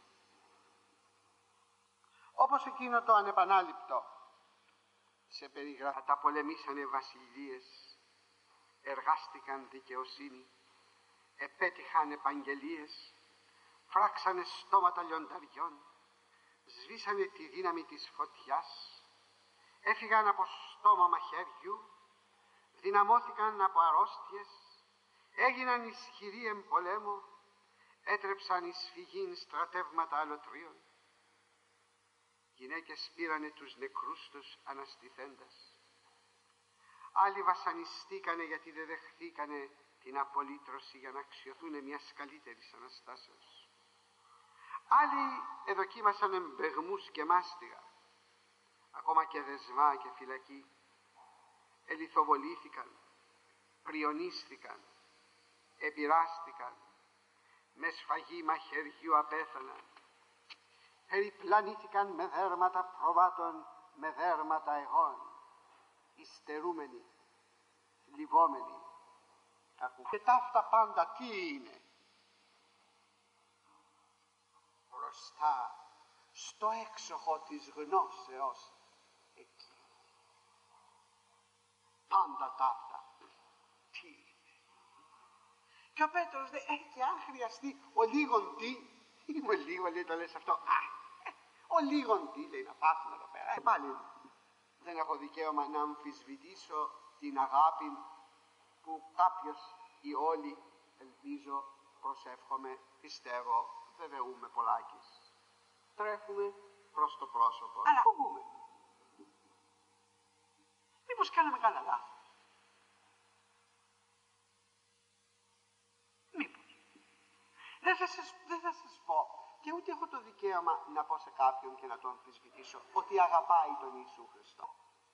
Όπως εκείνο το ανεπανάληπτο σε περιγράφει. Τα πολεμήσανε βασιλείες, εργάστηκαν δικαιοσύνη, επέτυχαν επαγγελίες, φράξανε στόματα λιονταριών, σβήσανε τη δύναμη της φωτιάς, έφυγαν από στόμα μαχαίριου, δυναμώθηκαν από αρρώστιες, έγιναν ισχυροί εν πολέμο, έτρεψαν εις φυγήν στρατεύματα αλωτρίων. Γυναίκες πήρανε τους νεκρούς τους αναστηθέντας. Άλλοι βασανιστήκανε γιατί δεν δεχθήκανε την απολύτρωση για να αξιωθούν μιας καλύτερης αναστάσεως. Άλλοι εδοκίμασαν εμπεγμούς και μάστιγα, ακόμα και δεσμά και φυλακή. Ελιθοβολήθηκαν, πριονίστηκαν, επειράστηκαν, με σφαγή μαχαιριού απέθαναν. Περιπλανήθηκαν με δέρματα προβάτων, με δέρματα εγών, υστερούμενοι, θλιβόμενοι. Και ταύτα πάντα τι είναι? Μπροστά στο έξοχο της γνώσεως εκεί. Πάντα ταύτα τι είναι? Και ο Πέτρος λέει, ε, και αν χρειαστεί ο λίγον τι, είμαι λίγο, λέει, το λες αυτό, α, ε, ο λίγον τι, λέει, να πάθουμε εδώ πέρα. Ε, πάλι δεν έχω δικαίωμα να αμφισβητήσω την αγάπη που κάποιος ή όλοι, ελπίζω, προσεύχομαι, πιστεύω, βεβαιούμε πολλάκις. Τρέφουμε προς το πρόσωπο. Αλλά φοβούμε. Μήπως κάναμε κανένα λάθος? Μήπως? Δεν θα σας, δεν θα σας πω και ούτε έχω το δικαίωμα να πω σε κάποιον και να τον αμφισβητήσω ότι αγαπάει τον Ιησού Χριστό.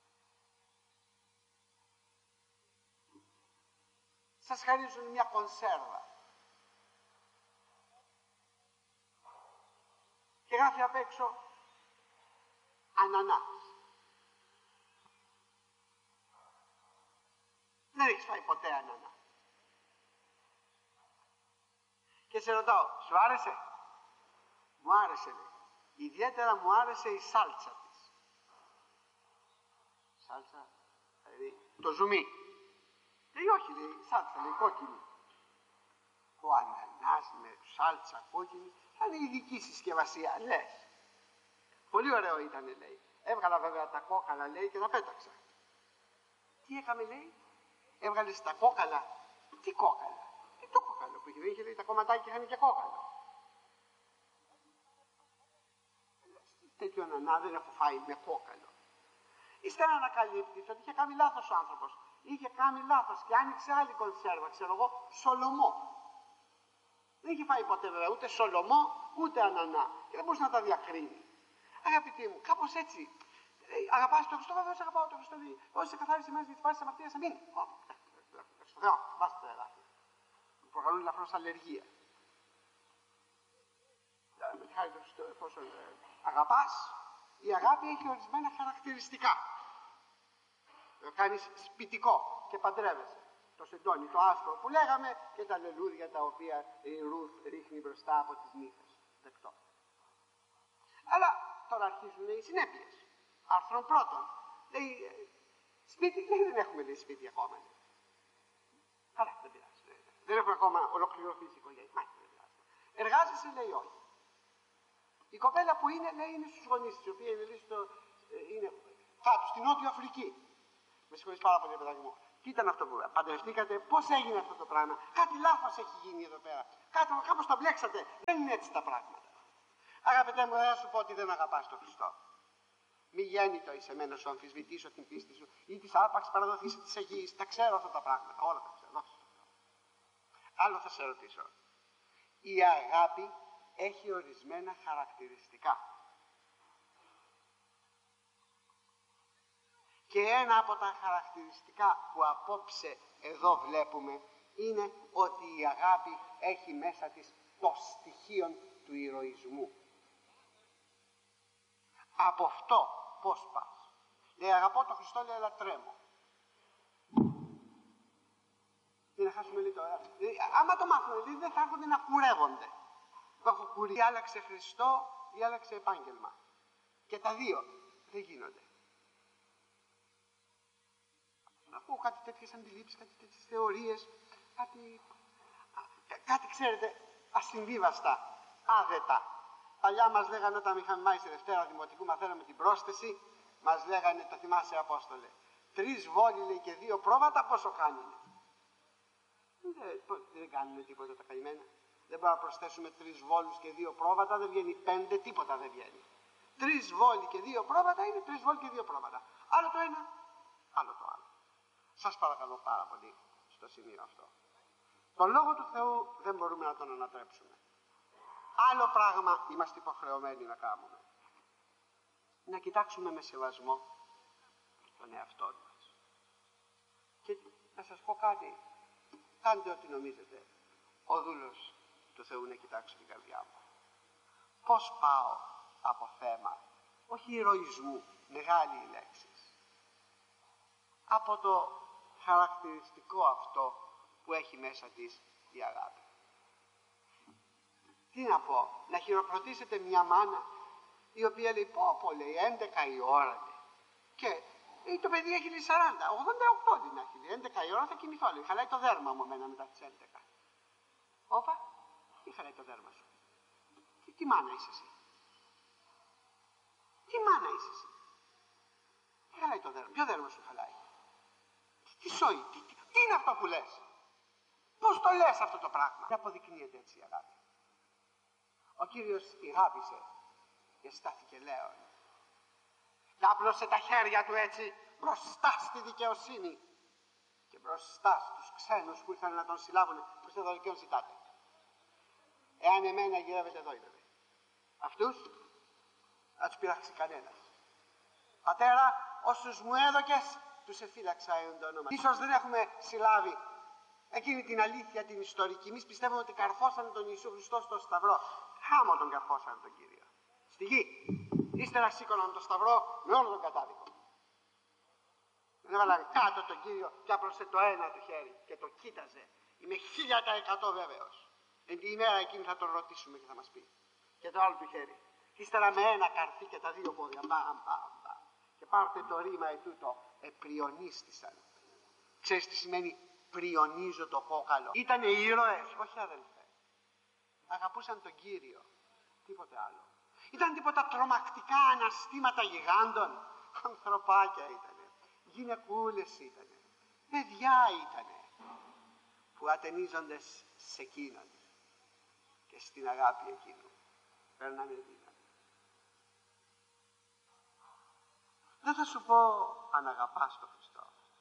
Σας χαρίζουν μια κονσέρβα και γράφει απ' έξω ανανάς. Δεν έχεις φάει ποτέ ανανά. Και σε ρωτάω, σου άρεσε? Μου άρεσε, λέει. Ιδιαίτερα μου άρεσε η σάλτσα της. Σάλτσα, δηλαδή το ζουμί. Λέει, όχι, λέει, σάλτσα, λέει, κόκκινη. Ο ανανάς με σάλτσα κόκκινη θα είναι ειδική συσκευασία, λες. Πολύ ωραίο ήταν, λέει. Έβγαλα βέβαια τα κόκαλα, λέει, και τα πέταξα. Τι έκαμε, λέει? Έβγαλες τα κόκαλα. Τι κόκαλα? Τι το κόκαλο που είχε? Δεν είχε, λέει, τα κομματάκια είχαν και κόκαλο. Τέτοιο ανανά δεν έχω φάει με κόκαλο. Ύστερα ανακαλύπτεις ότι είχε κάνει λάθος ο άνθρωπος. Είχε κάνει λάθος και άνοιξε άλλη κονσέρβα, ξέρω εγώ, Σολομό. Δεν είχε φάει ποτέ βέβαια ούτε Σολομό ούτε ανανά και δεν μπορούσε να τα διακρίνει. Αγαπητοί μου, κάπως έτσι. Αγαπάς τον Χριστό, βέβαια αγαπάω τον Χριστό. Όσοι σε καθάρισε μέσα για τις πάσες αμαρτίας, αμήν. Στο Θεό, βάστε τα εδάφια. Μου προκαλούν ελαφρώς αλλεργία. Με τη χάρη του Χριστού, εφόσον αγαπάς, η αγάπη έχει ορισμένα χαρακτηριστικά. Το κάνεις σπιτικό και παντρεύεσαι. Το σεντόνι, το άσπρο που λέγαμε και τα λελούδια τα οποία η Ρουθ ρίχνει μπροστά από τις νύχες. Δεκτό. Αλλά τώρα αρχίζουν οι συνέπειες. Άρθρον πρώτον. Λέει, σπίτι, λέει, δεν έχουμε, λέει, σπίτι ακόμα. Καλά, δεν πειράζει. Δεν, δεν έχουμε ακόμα ολοκληρωθεί η οικογένεια. Μάλιστα, δεν πειράζει. Εργάζεσαι, λέει, όχι. Η κοπέλα που είναι, λέει, είναι στους γονείς της, η οποία είναι, λέει, στο, είναι κάτω, στην Νότια Αφρική. Με συγχωρείς πάρα πολύ, παιδάκι μου. Τι ήταν αυτό που παντρευτήκατε, πώς έγινε αυτό το πράγμα? Κάτι λάθος έχει γίνει εδώ πέρα. Κάτι, κάπως τα μπλέξατε. Δεν είναι έτσι τα πράγματα. Αγαπητέ μου, δεν θα σου πω ότι δεν αγαπάς τον Χριστό. Μη γέννητο εις εμένα σου αμφισβητήσω την πίστη σου ή της άπαξ παραδοθείς της Αγίας. Τα ξέρω αυτά τα πράγματα. Όλα τα ξέρω. Άλλο θα σε ρωτήσω. Η αγάπη έχει ορισμένα χαρακτηριστικά. Και ένα από τα χαρακτηριστικά που απόψε εδώ βλέπουμε είναι ότι η αγάπη έχει μέσα της το στοιχείο του ηρωισμού. Από αυτό πώς πας? Λέει αγαπώ τον Χριστό, λέει αλλά τρέμω. Τι να χάσουμε λίγο τώρα. Δηλαδή, άμα το μάθουμε, δηλαδή δεν θα έρχονται να κουρεύονται. Το έχω κουρεί. Ή άλλαξε Χριστό ή άλλαξε επάγγελμα. Και τα δύο δεν γίνονται. Να πω κάτι τέτοιες αντιλήψεις, κάτι τέτοιες θεωρίες, κάτι, κάτι ξέρετε, ασυμβίβαστα, άδετα. Παλιά μας λέγανε όταν είχαμε μάθει σε Δευτέρα Δημοτικού, μαθαίναμε την πρόσθεση, μας λέγανε, το θυμάσαι Απόστολε, τρεις βόλοι λέει και δύο πρόβατα πόσο κάνουν? Δεν, δεν κάνουν τίποτα τα καημένα. Δεν μπορούμε να προσθέσουμε τρεις βόλους και δύο πρόβατα, δεν βγαίνει πέντε, τίποτα δεν βγαίνει. Τρεις βόλοι και δύο πρόβατα είναι τρεις βόλοι και δύο πρόβατα. Άλλο το ένα, άλλο το άλλο. Σας παρακαλώ πάρα πολύ στο σημείο αυτό. Τον Λόγο του Θεού δεν μπορούμε να τον ανατρέψουμε. Άλλο πράγμα είμαστε υποχρεωμένοι να κάνουμε. Να κοιτάξουμε με σεβασμό τον εαυτό μας. Και να σας πω κάτι. Κάντε ό,τι νομίζετε. Ο δούλος του Θεού να κοιτάξει την καρδιά μου. Πώς πάω από θέμα, όχι ηρωισμού, μεγάλη η λέξη, από το χαρακτηριστικό αυτό που έχει μέσα της η αγάπη. Τι να πω, να χειροκροτήσετε μια μάνα η οποία λέει πω πω λέει έντεκα η ώρα λέει. Και ή το παιδί έχει λέει σαράντα, ογδόντα οκτώ την έχει λέει, έντεκα η ώρα θα κοιμηθώ λέει, χαλάει το δέρμα μου εμένα μετά τις έντεκα. Όπα, τι χαλάει το δέρμα σου? Τι, τι μάνα είσαι εσύ? Τι μάνα είσαι εσύ? Τι χαλάει το δέρμα, ποιο δέρμα σου χαλάει? Τι σόι, τι, τι, τι είναι αυτό που λες? Πώς το λες αυτό το πράγμα? Δεν αποδεικνύεται έτσι η αγάπη. Ο Κύριος ηγάπησε και στάθηκε λέον. Και άπλωσε τα χέρια του έτσι μπροστά στη δικαιοσύνη και μπροστά στους ξένους που ήρθαν να τον συλλάβουν. Προς εδώ δικαίων ζητάτε. Εάν εμένα γυρεύετε εδώ είναι. Αυτούς θα τους πειράξει κανένας. Πατέρα, όσους μου έδωκες τους εφύλαξα εν το όνομα. Ίσως δεν έχουμε συλλάβει εκείνη την αλήθεια την ιστορική. Εμείς πιστεύουμε ότι καρφώσανε τον Ιησού Χριστό στο σταυρό. Χάμω τον καρφώσανε τον Κύριο. Στη γη. Ύστερα σήκωναν τον σταυρό με όλο τον κατάδικο. Δεν έβαλαν κάτω τον Κύριο και άπλωσε το ένα του χέρι και το κοίταζε. Είμαι χίλια τα εκατό βέβαιος. Εν την ημέρα εκείνη θα τον ρωτήσουμε και θα μας πει. Και το άλλο του χέρι. Ύστερα με ένα καρφί και τα δύο πόδια. Μπαμ, μπαμ, μπαμ. Και πάρτε το ρήμα ετούτο. Επριονίστησαν. Ξέρεις τι σημαίνει πριονίζω το κόκαλο? Ήτανε ήρωες, όχι αδελφέ. Αγαπούσαν τον Κύριο. Τίποτε άλλο. Ήταν τίποτα τρομακτικά αναστήματα γιγάντων? Ανθρωπάκια ήτανε. Γυναικούλες ήτανε. Παιδιά ήτανε. Που ατενίζονται σε εκείνον και στην αγάπη εκείνου. Παίρνανε δύναμη. Δεν θα σου πω αν αγαπάς τον Χριστό.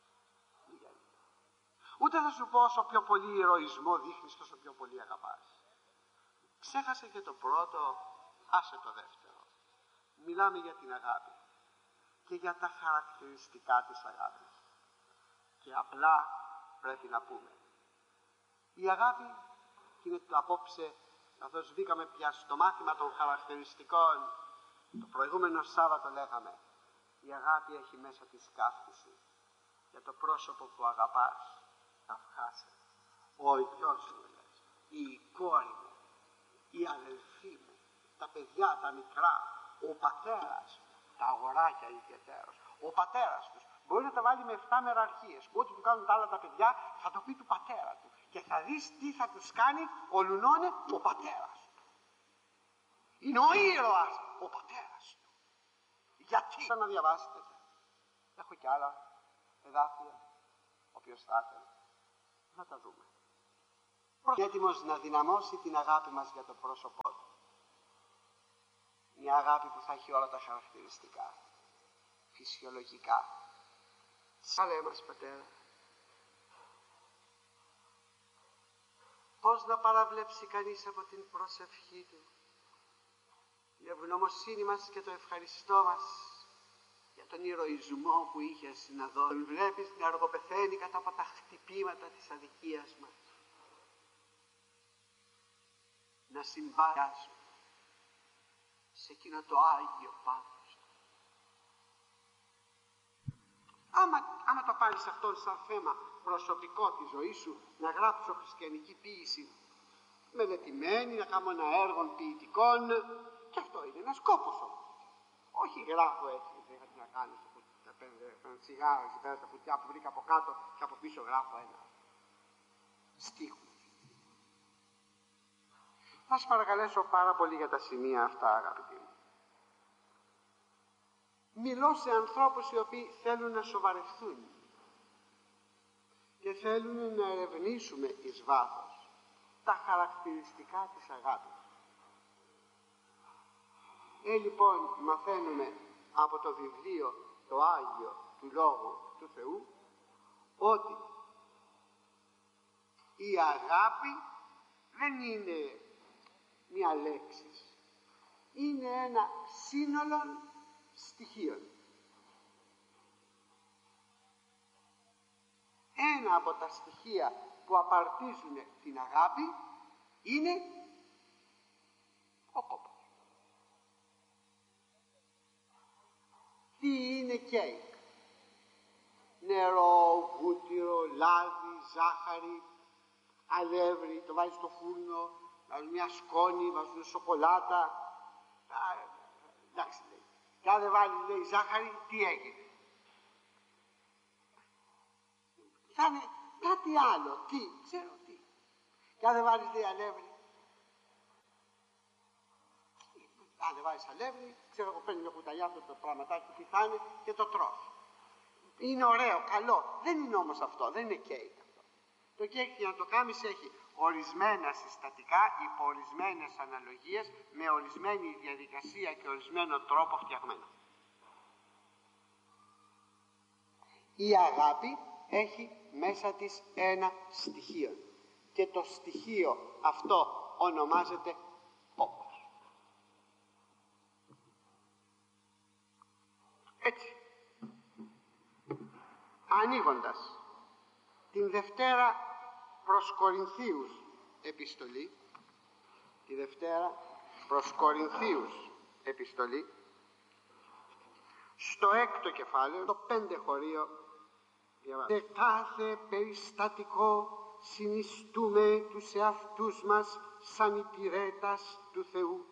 Ούτε θα σου πω όσο πιο πολύ ηρωισμό δείχνεις τόσο πιο πολύ αγαπάς. Ξέχασε και το πρώτο, άσε το δεύτερο. Μιλάμε για την αγάπη και για τα χαρακτηριστικά της αγάπης. Και απλά πρέπει να πούμε. Η αγάπη, και είναι το απόψε, καθώς μπήκαμε πια στο μάθημα των χαρακτηριστικών, το προηγούμενο Σάββατο λέγαμε, η αγάπη έχει μέσα της καύχηση για το πρόσωπο που αγαπάς. Καυχάσαι. Ο γιος μου λες, η κόρη μου, η αδελφή μου, τα παιδιά τα μικρά, ο πατέρας, τα αγοράκια ιδιαιτέρως, ο πατέρας τους μπορεί να τα βάλει με εφτά μεραρχίες που ό,τι του κάνουν τα άλλα τα παιδιά θα το πει του πατέρα του και θα δεις τι θα τους κάνει ο Λουνώνε ο πατέρας του. Είναι ο ήρωας ο πατέρας του. Γιατί? Θα να διαβάσετε, έχω κι άλλα εδάφια. Ο οποίος θα ήθελε. Να τα δούμε. Είναι έτοιμος να δυναμώσει την αγάπη μας για το πρόσωπό του. Μια αγάπη που θα έχει όλα τα χαρακτηριστικά, φυσιολογικά. Σάλε μας, Πατέρα. Πώς να παραβλέψει κανείς από την προσευχή του την ευγνωμοσύνη μας και το ευχαριστώ μας για τον ηρωισμό που είχε να δώσει. Βλέπεις να αργοπεθαίνει κατά από τα χτυπήματα της αδικίας μας. Να συμπαράσουν σε εκείνο το Άγιο πάθος. Άμα, άμα το πάρεις αυτόν σαν θέμα προσωπικό της ζωής σου, να γράψω χριστιανική ποίηση μελετημένη, να κάνω ένα έργο ποιητικών, και αυτό είναι ένας κόπος όμως. Όχι γράφω έτσι, δεν είχα τι να κάνω, ένα τσιγάρο εκεί πέρα στα φωτιά που βρήκα από κάτω και από πίσω γράφω ένα στίχο. Θα σας παρακαλέσω πάρα πολύ για τα σημεία αυτά, αγαπητοί μου. Μιλώ σε ανθρώπους οι οποίοι θέλουν να σοβαρευτούν και θέλουν να ερευνήσουμε εις βάθος τα χαρακτηριστικά της αγάπης. Ε, λοιπόν, μαθαίνουμε από το βιβλίο το Άγιο του Λόγου του Θεού ότι η αγάπη δεν είναι μια λέξη, είναι ένα σύνολο στοιχείων. Ένα από τα στοιχεία που απαρτίζουν την αγάπη είναι ο κόπος. Τι είναι κέικ? Νερό, βούτυρο, λάδι, ζάχαρη, αλεύρι, το βάζεις στο φούρνο, βάζουν μια σκόνη, βάζουν σοκολάτα. Α, εντάξει, λέει. Και αν δεν βάλεις, λέει, ζάχαρη, τι έγινε? Θα είναι κάτι άλλο, τι, ξέρω τι. Και αν δεν βάλεις, λέει, αλεύρι, αν δεν βάλεις αλεύρι, ξέρω εγώ, παίρνει μια κουταλιά αυτό το πραγματάκι, τι θα είναι, και το τρως. Είναι ωραίο, καλό. Δεν είναι όμως αυτό, δεν είναι κέικ αυτό. Το κέικ, για να το κάνεις, έχει ορισμένα συστατικά υπό ορισμένες αναλογίες, με ορισμένη διαδικασία και ορισμένο τρόπο φτιαγμένο. Η αγάπη έχει μέσα της ένα στοιχείο και το στοιχείο αυτό ονομάζεται κόπος. Έτσι, ανοίγοντας την Δευτέρα προς Κορινθίους επιστολή, τη Δευτέρα προς Κορινθίους επιστολή, στο έκτο κεφάλαιο, το πέντε χωρίο, διαβάζω. Σε κάθε περιστατικό συνιστούμε τους εαυτούς μας σαν υπηρέτας του Θεού,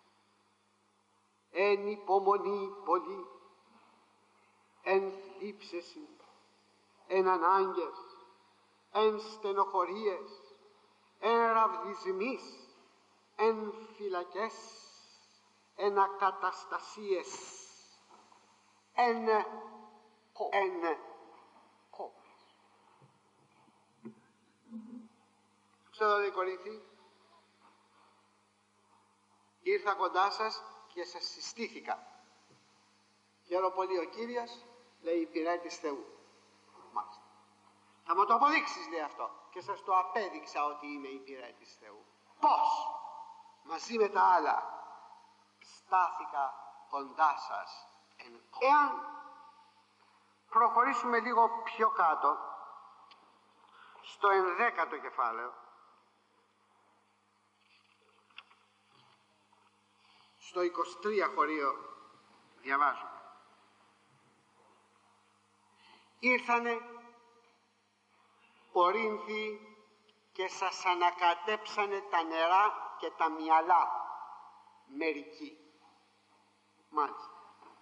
εν υπομονή πολύ, εν θλίψεση, εν ανάγκες, εν στενοχωρίες, εν ραβδισμείς, εν φυλακές, εν ακαταστασίες, εν εν κόπες. Ξέρω λέει Κορίνθη, ήρθα κοντά σας και σας συστήθηκα. Χαίρομαι πολύ ο Κύριος, λέει, υπηρέτης Θεού. Μάλιστα. Θα μου το αποδείξεις, λέει αυτό, και σας το απέδειξα ότι είμαι υπηρέτης Θεού. Πώς? Μαζί με τα άλλα στάθηκα κοντά σας. Εάν προχωρήσουμε λίγο πιο κάτω στο ενδέκατο κεφάλαιο, στο είκοσι τρία χωρίο, διαβάζουμε. Ήρθανε Κορίνθιοι και σας ανακατέψανε τα νερά και τα μυαλά μερικοί. Μάλιστα.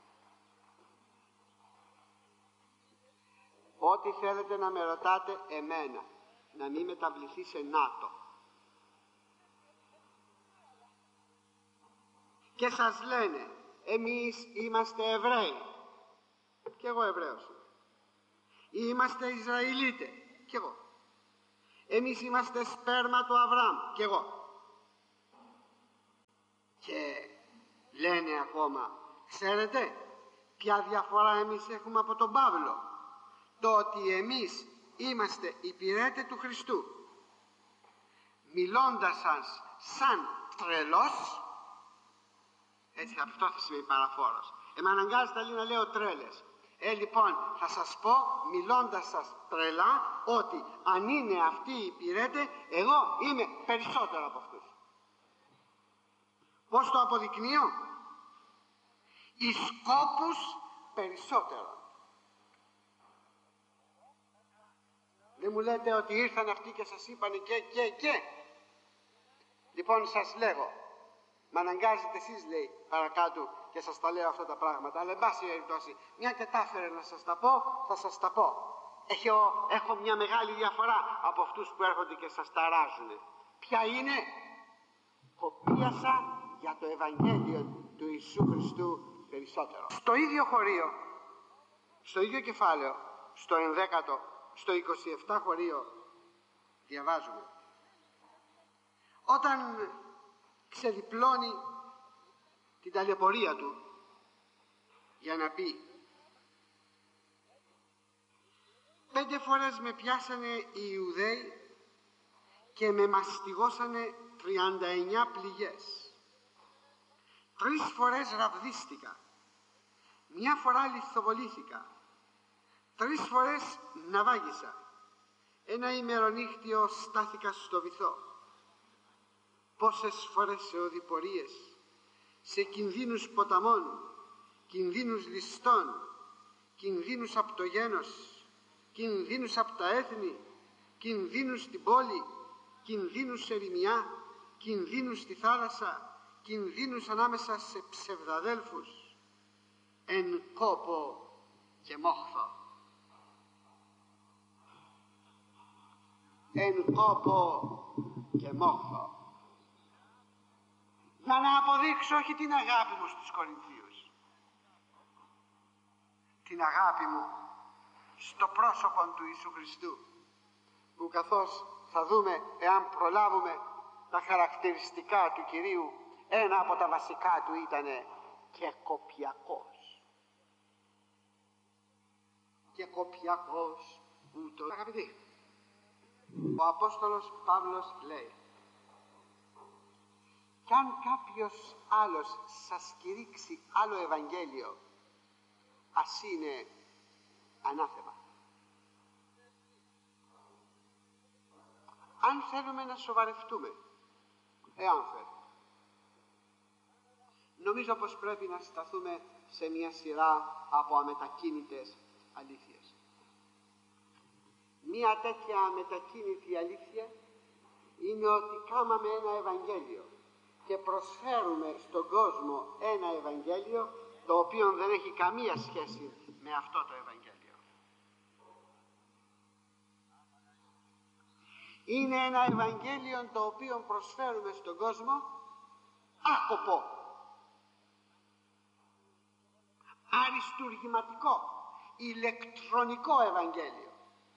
Ό,τι θέλετε να με ρωτάτε εμένα, να μην μεταβληθεί σε ΝΑΤΟ. Και σας λένε, εμείς είμαστε Εβραίοι. Και εγώ Εβραίος είμαι. Είμαστε Ισραηλίτες, κι εγώ. Εμείς είμαστε σπέρμα του Αβραάμ, κι εγώ. Και λένε ακόμα, ξέρετε ποια διαφορά εμείς έχουμε από τον Παύλο? Το ότι εμείς είμαστε υπηρέτες του Χριστού, μιλώντας σας σαν τρελός, έτσι αυτό θα σημαίνει παραφόρος. Ε, με αναγκάζεται να λέω τρέλες. Ε, λοιπόν, θα σας πω, μιλώντας σας τρελά, ότι αν είναι αυτοί οι υπηρέτες, εγώ είμαι περισσότερο από αυτούς. Πώς το αποδεικνύω? Εις σκόπους περισσότερο. Δεν μου λέτε ότι ήρθαν αυτοί και σας είπαν και και και. Λοιπόν, σας λέγω, με αναγκάζετε εσείς, λέει παρακάτω, και σας τα λέω αυτά τα πράγματα, αλλά εν πάση περιπτώσει, μια και τα έφερε να σας τα πω, θα σας τα πω. Έχω, έχω μια μεγάλη διαφορά από αυτούς που έρχονται και σας ταράζουν. Ποια είναι? Κοπίασα για το Ευαγγέλιο του Ιησού Χριστού περισσότερο. Στο ίδιο χωρίο, στο ίδιο κεφάλαιο, στο ενδέκατο, στο είκοσι επτά χωρίο, διαβάζουμε. Όταν ξεδιπλώνει την ταλαιπωρία του για να πει, πέντε φορές με πιάσανε οι Ιουδαίοι και με μαστιγώσανε τριάντα εννιά πληγές. Τρεις φορές ραβδίστηκα, μια φορά λιθοβολήθηκα, τρεις φορές ναυάγησα, ένα ημερονύχτιο στάθηκα στο βυθό. Πόσες φορές σε οδηπορίες, σε κινδύνους ποταμών, κινδύνους ληστών, κινδύνους από το γένος, κινδύνους από τα έθνη, κινδύνους στην πόλη, κινδύνους σε ερημιά, κινδύνους στη θάλασσα, κινδύνους ανάμεσα σε ψευδαδέλφους, εν κόπο και μόχθο. Εν κόπο και μόχθο. Για να αποδείξω όχι την αγάπη μου στους Κορινθίους, την αγάπη μου στο πρόσωπο του Ιησού Χριστού, που καθώς θα δούμε, εάν προλάβουμε, τα χαρακτηριστικά του Κυρίου, ένα από τα βασικά του ήτανε και κοπιακός. Και κοπιακός ούτως. Αγαπητοί, ο Απόστολος Παύλος λέει, κι αν κάποιος άλλος σας κηρύξει άλλο Ευαγγέλιο, ας είναι ανάθεμα. Αν θέλουμε να σοβαρευτούμε, εάν θέλουμε, νομίζω πως πρέπει να σταθούμε σε μια σειρά από αμετακίνητες αλήθειες. Μια τέτοια αμετακίνητη αλήθεια είναι ότι κάμαμε ένα Ευαγγέλιο και προσφέρουμε στον κόσμο ένα Ευαγγέλιο το οποίο δεν έχει καμία σχέση με αυτό το Ευαγγέλιο. Είναι ένα Ευαγγέλιο το οποίο προσφέρουμε στον κόσμο άκοπο, αριστουργηματικό, ηλεκτρονικό Ευαγγέλιο.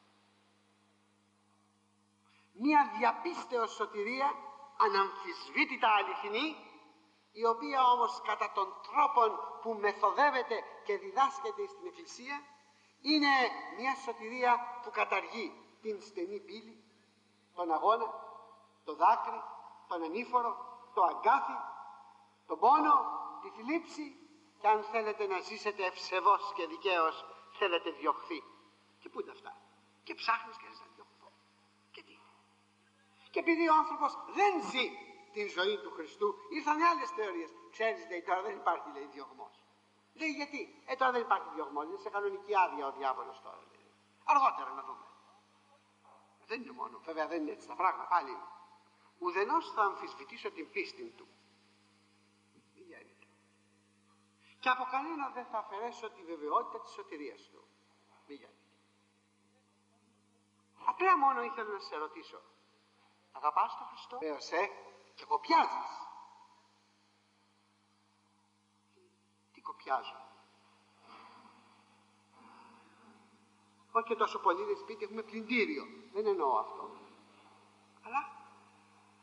Μια διαπίστεως σωτηρία αναμφισβήτητα αληθινή, η οποία όμως κατά τον τρόπο που μεθοδεύεται και διδάσκεται στην Εκκλησία είναι μια σωτηρία που καταργεί την στενή πύλη, τον αγώνα, το δάκρυ, τον ανήφορο, το αγκάθι, τον πόνο, τη θλίψη, και αν θέλετε να ζήσετε ευσεβώς και δικαίως, θέλετε διωχθεί. Και πού είναι αυτά? Και ψάχνεις και να διωχθώ. Και τι? Και επειδή ο άνθρωπος δεν ζει την ζωή του Χριστού, ήρθαν άλλες θεωρίες. Ξέρεις, λέει, τώρα δεν υπάρχει, λέει, διωγμός. Λέει, γιατί? Ε, τώρα δεν υπάρχει διωγμός, είναι σε κανονική άδεια ο διάβολος τώρα, λέει. Αργότερα να δούμε. Δεν είναι μόνο, βέβαια δεν είναι έτσι τα πράγματα, πάλι. Ουδενός θα αμφισβητήσω την πίστη του. Μη γέννηται. Και από κανένα δεν θα αφαιρέσω τη βεβαιότητα της σωτηρίας του. Μη γέννηται. Απλά μόνο ήθελα να σε ρωτήσω. Αγαπάς τον Χριστό? Βεβαίως, ε, και κοπιάζεις. Τι κοπιάζω? Όχι και τόσο πολύ, είναι σπίτι, έχουμε πλυντήριο. Δεν εννοώ αυτό. Αλλά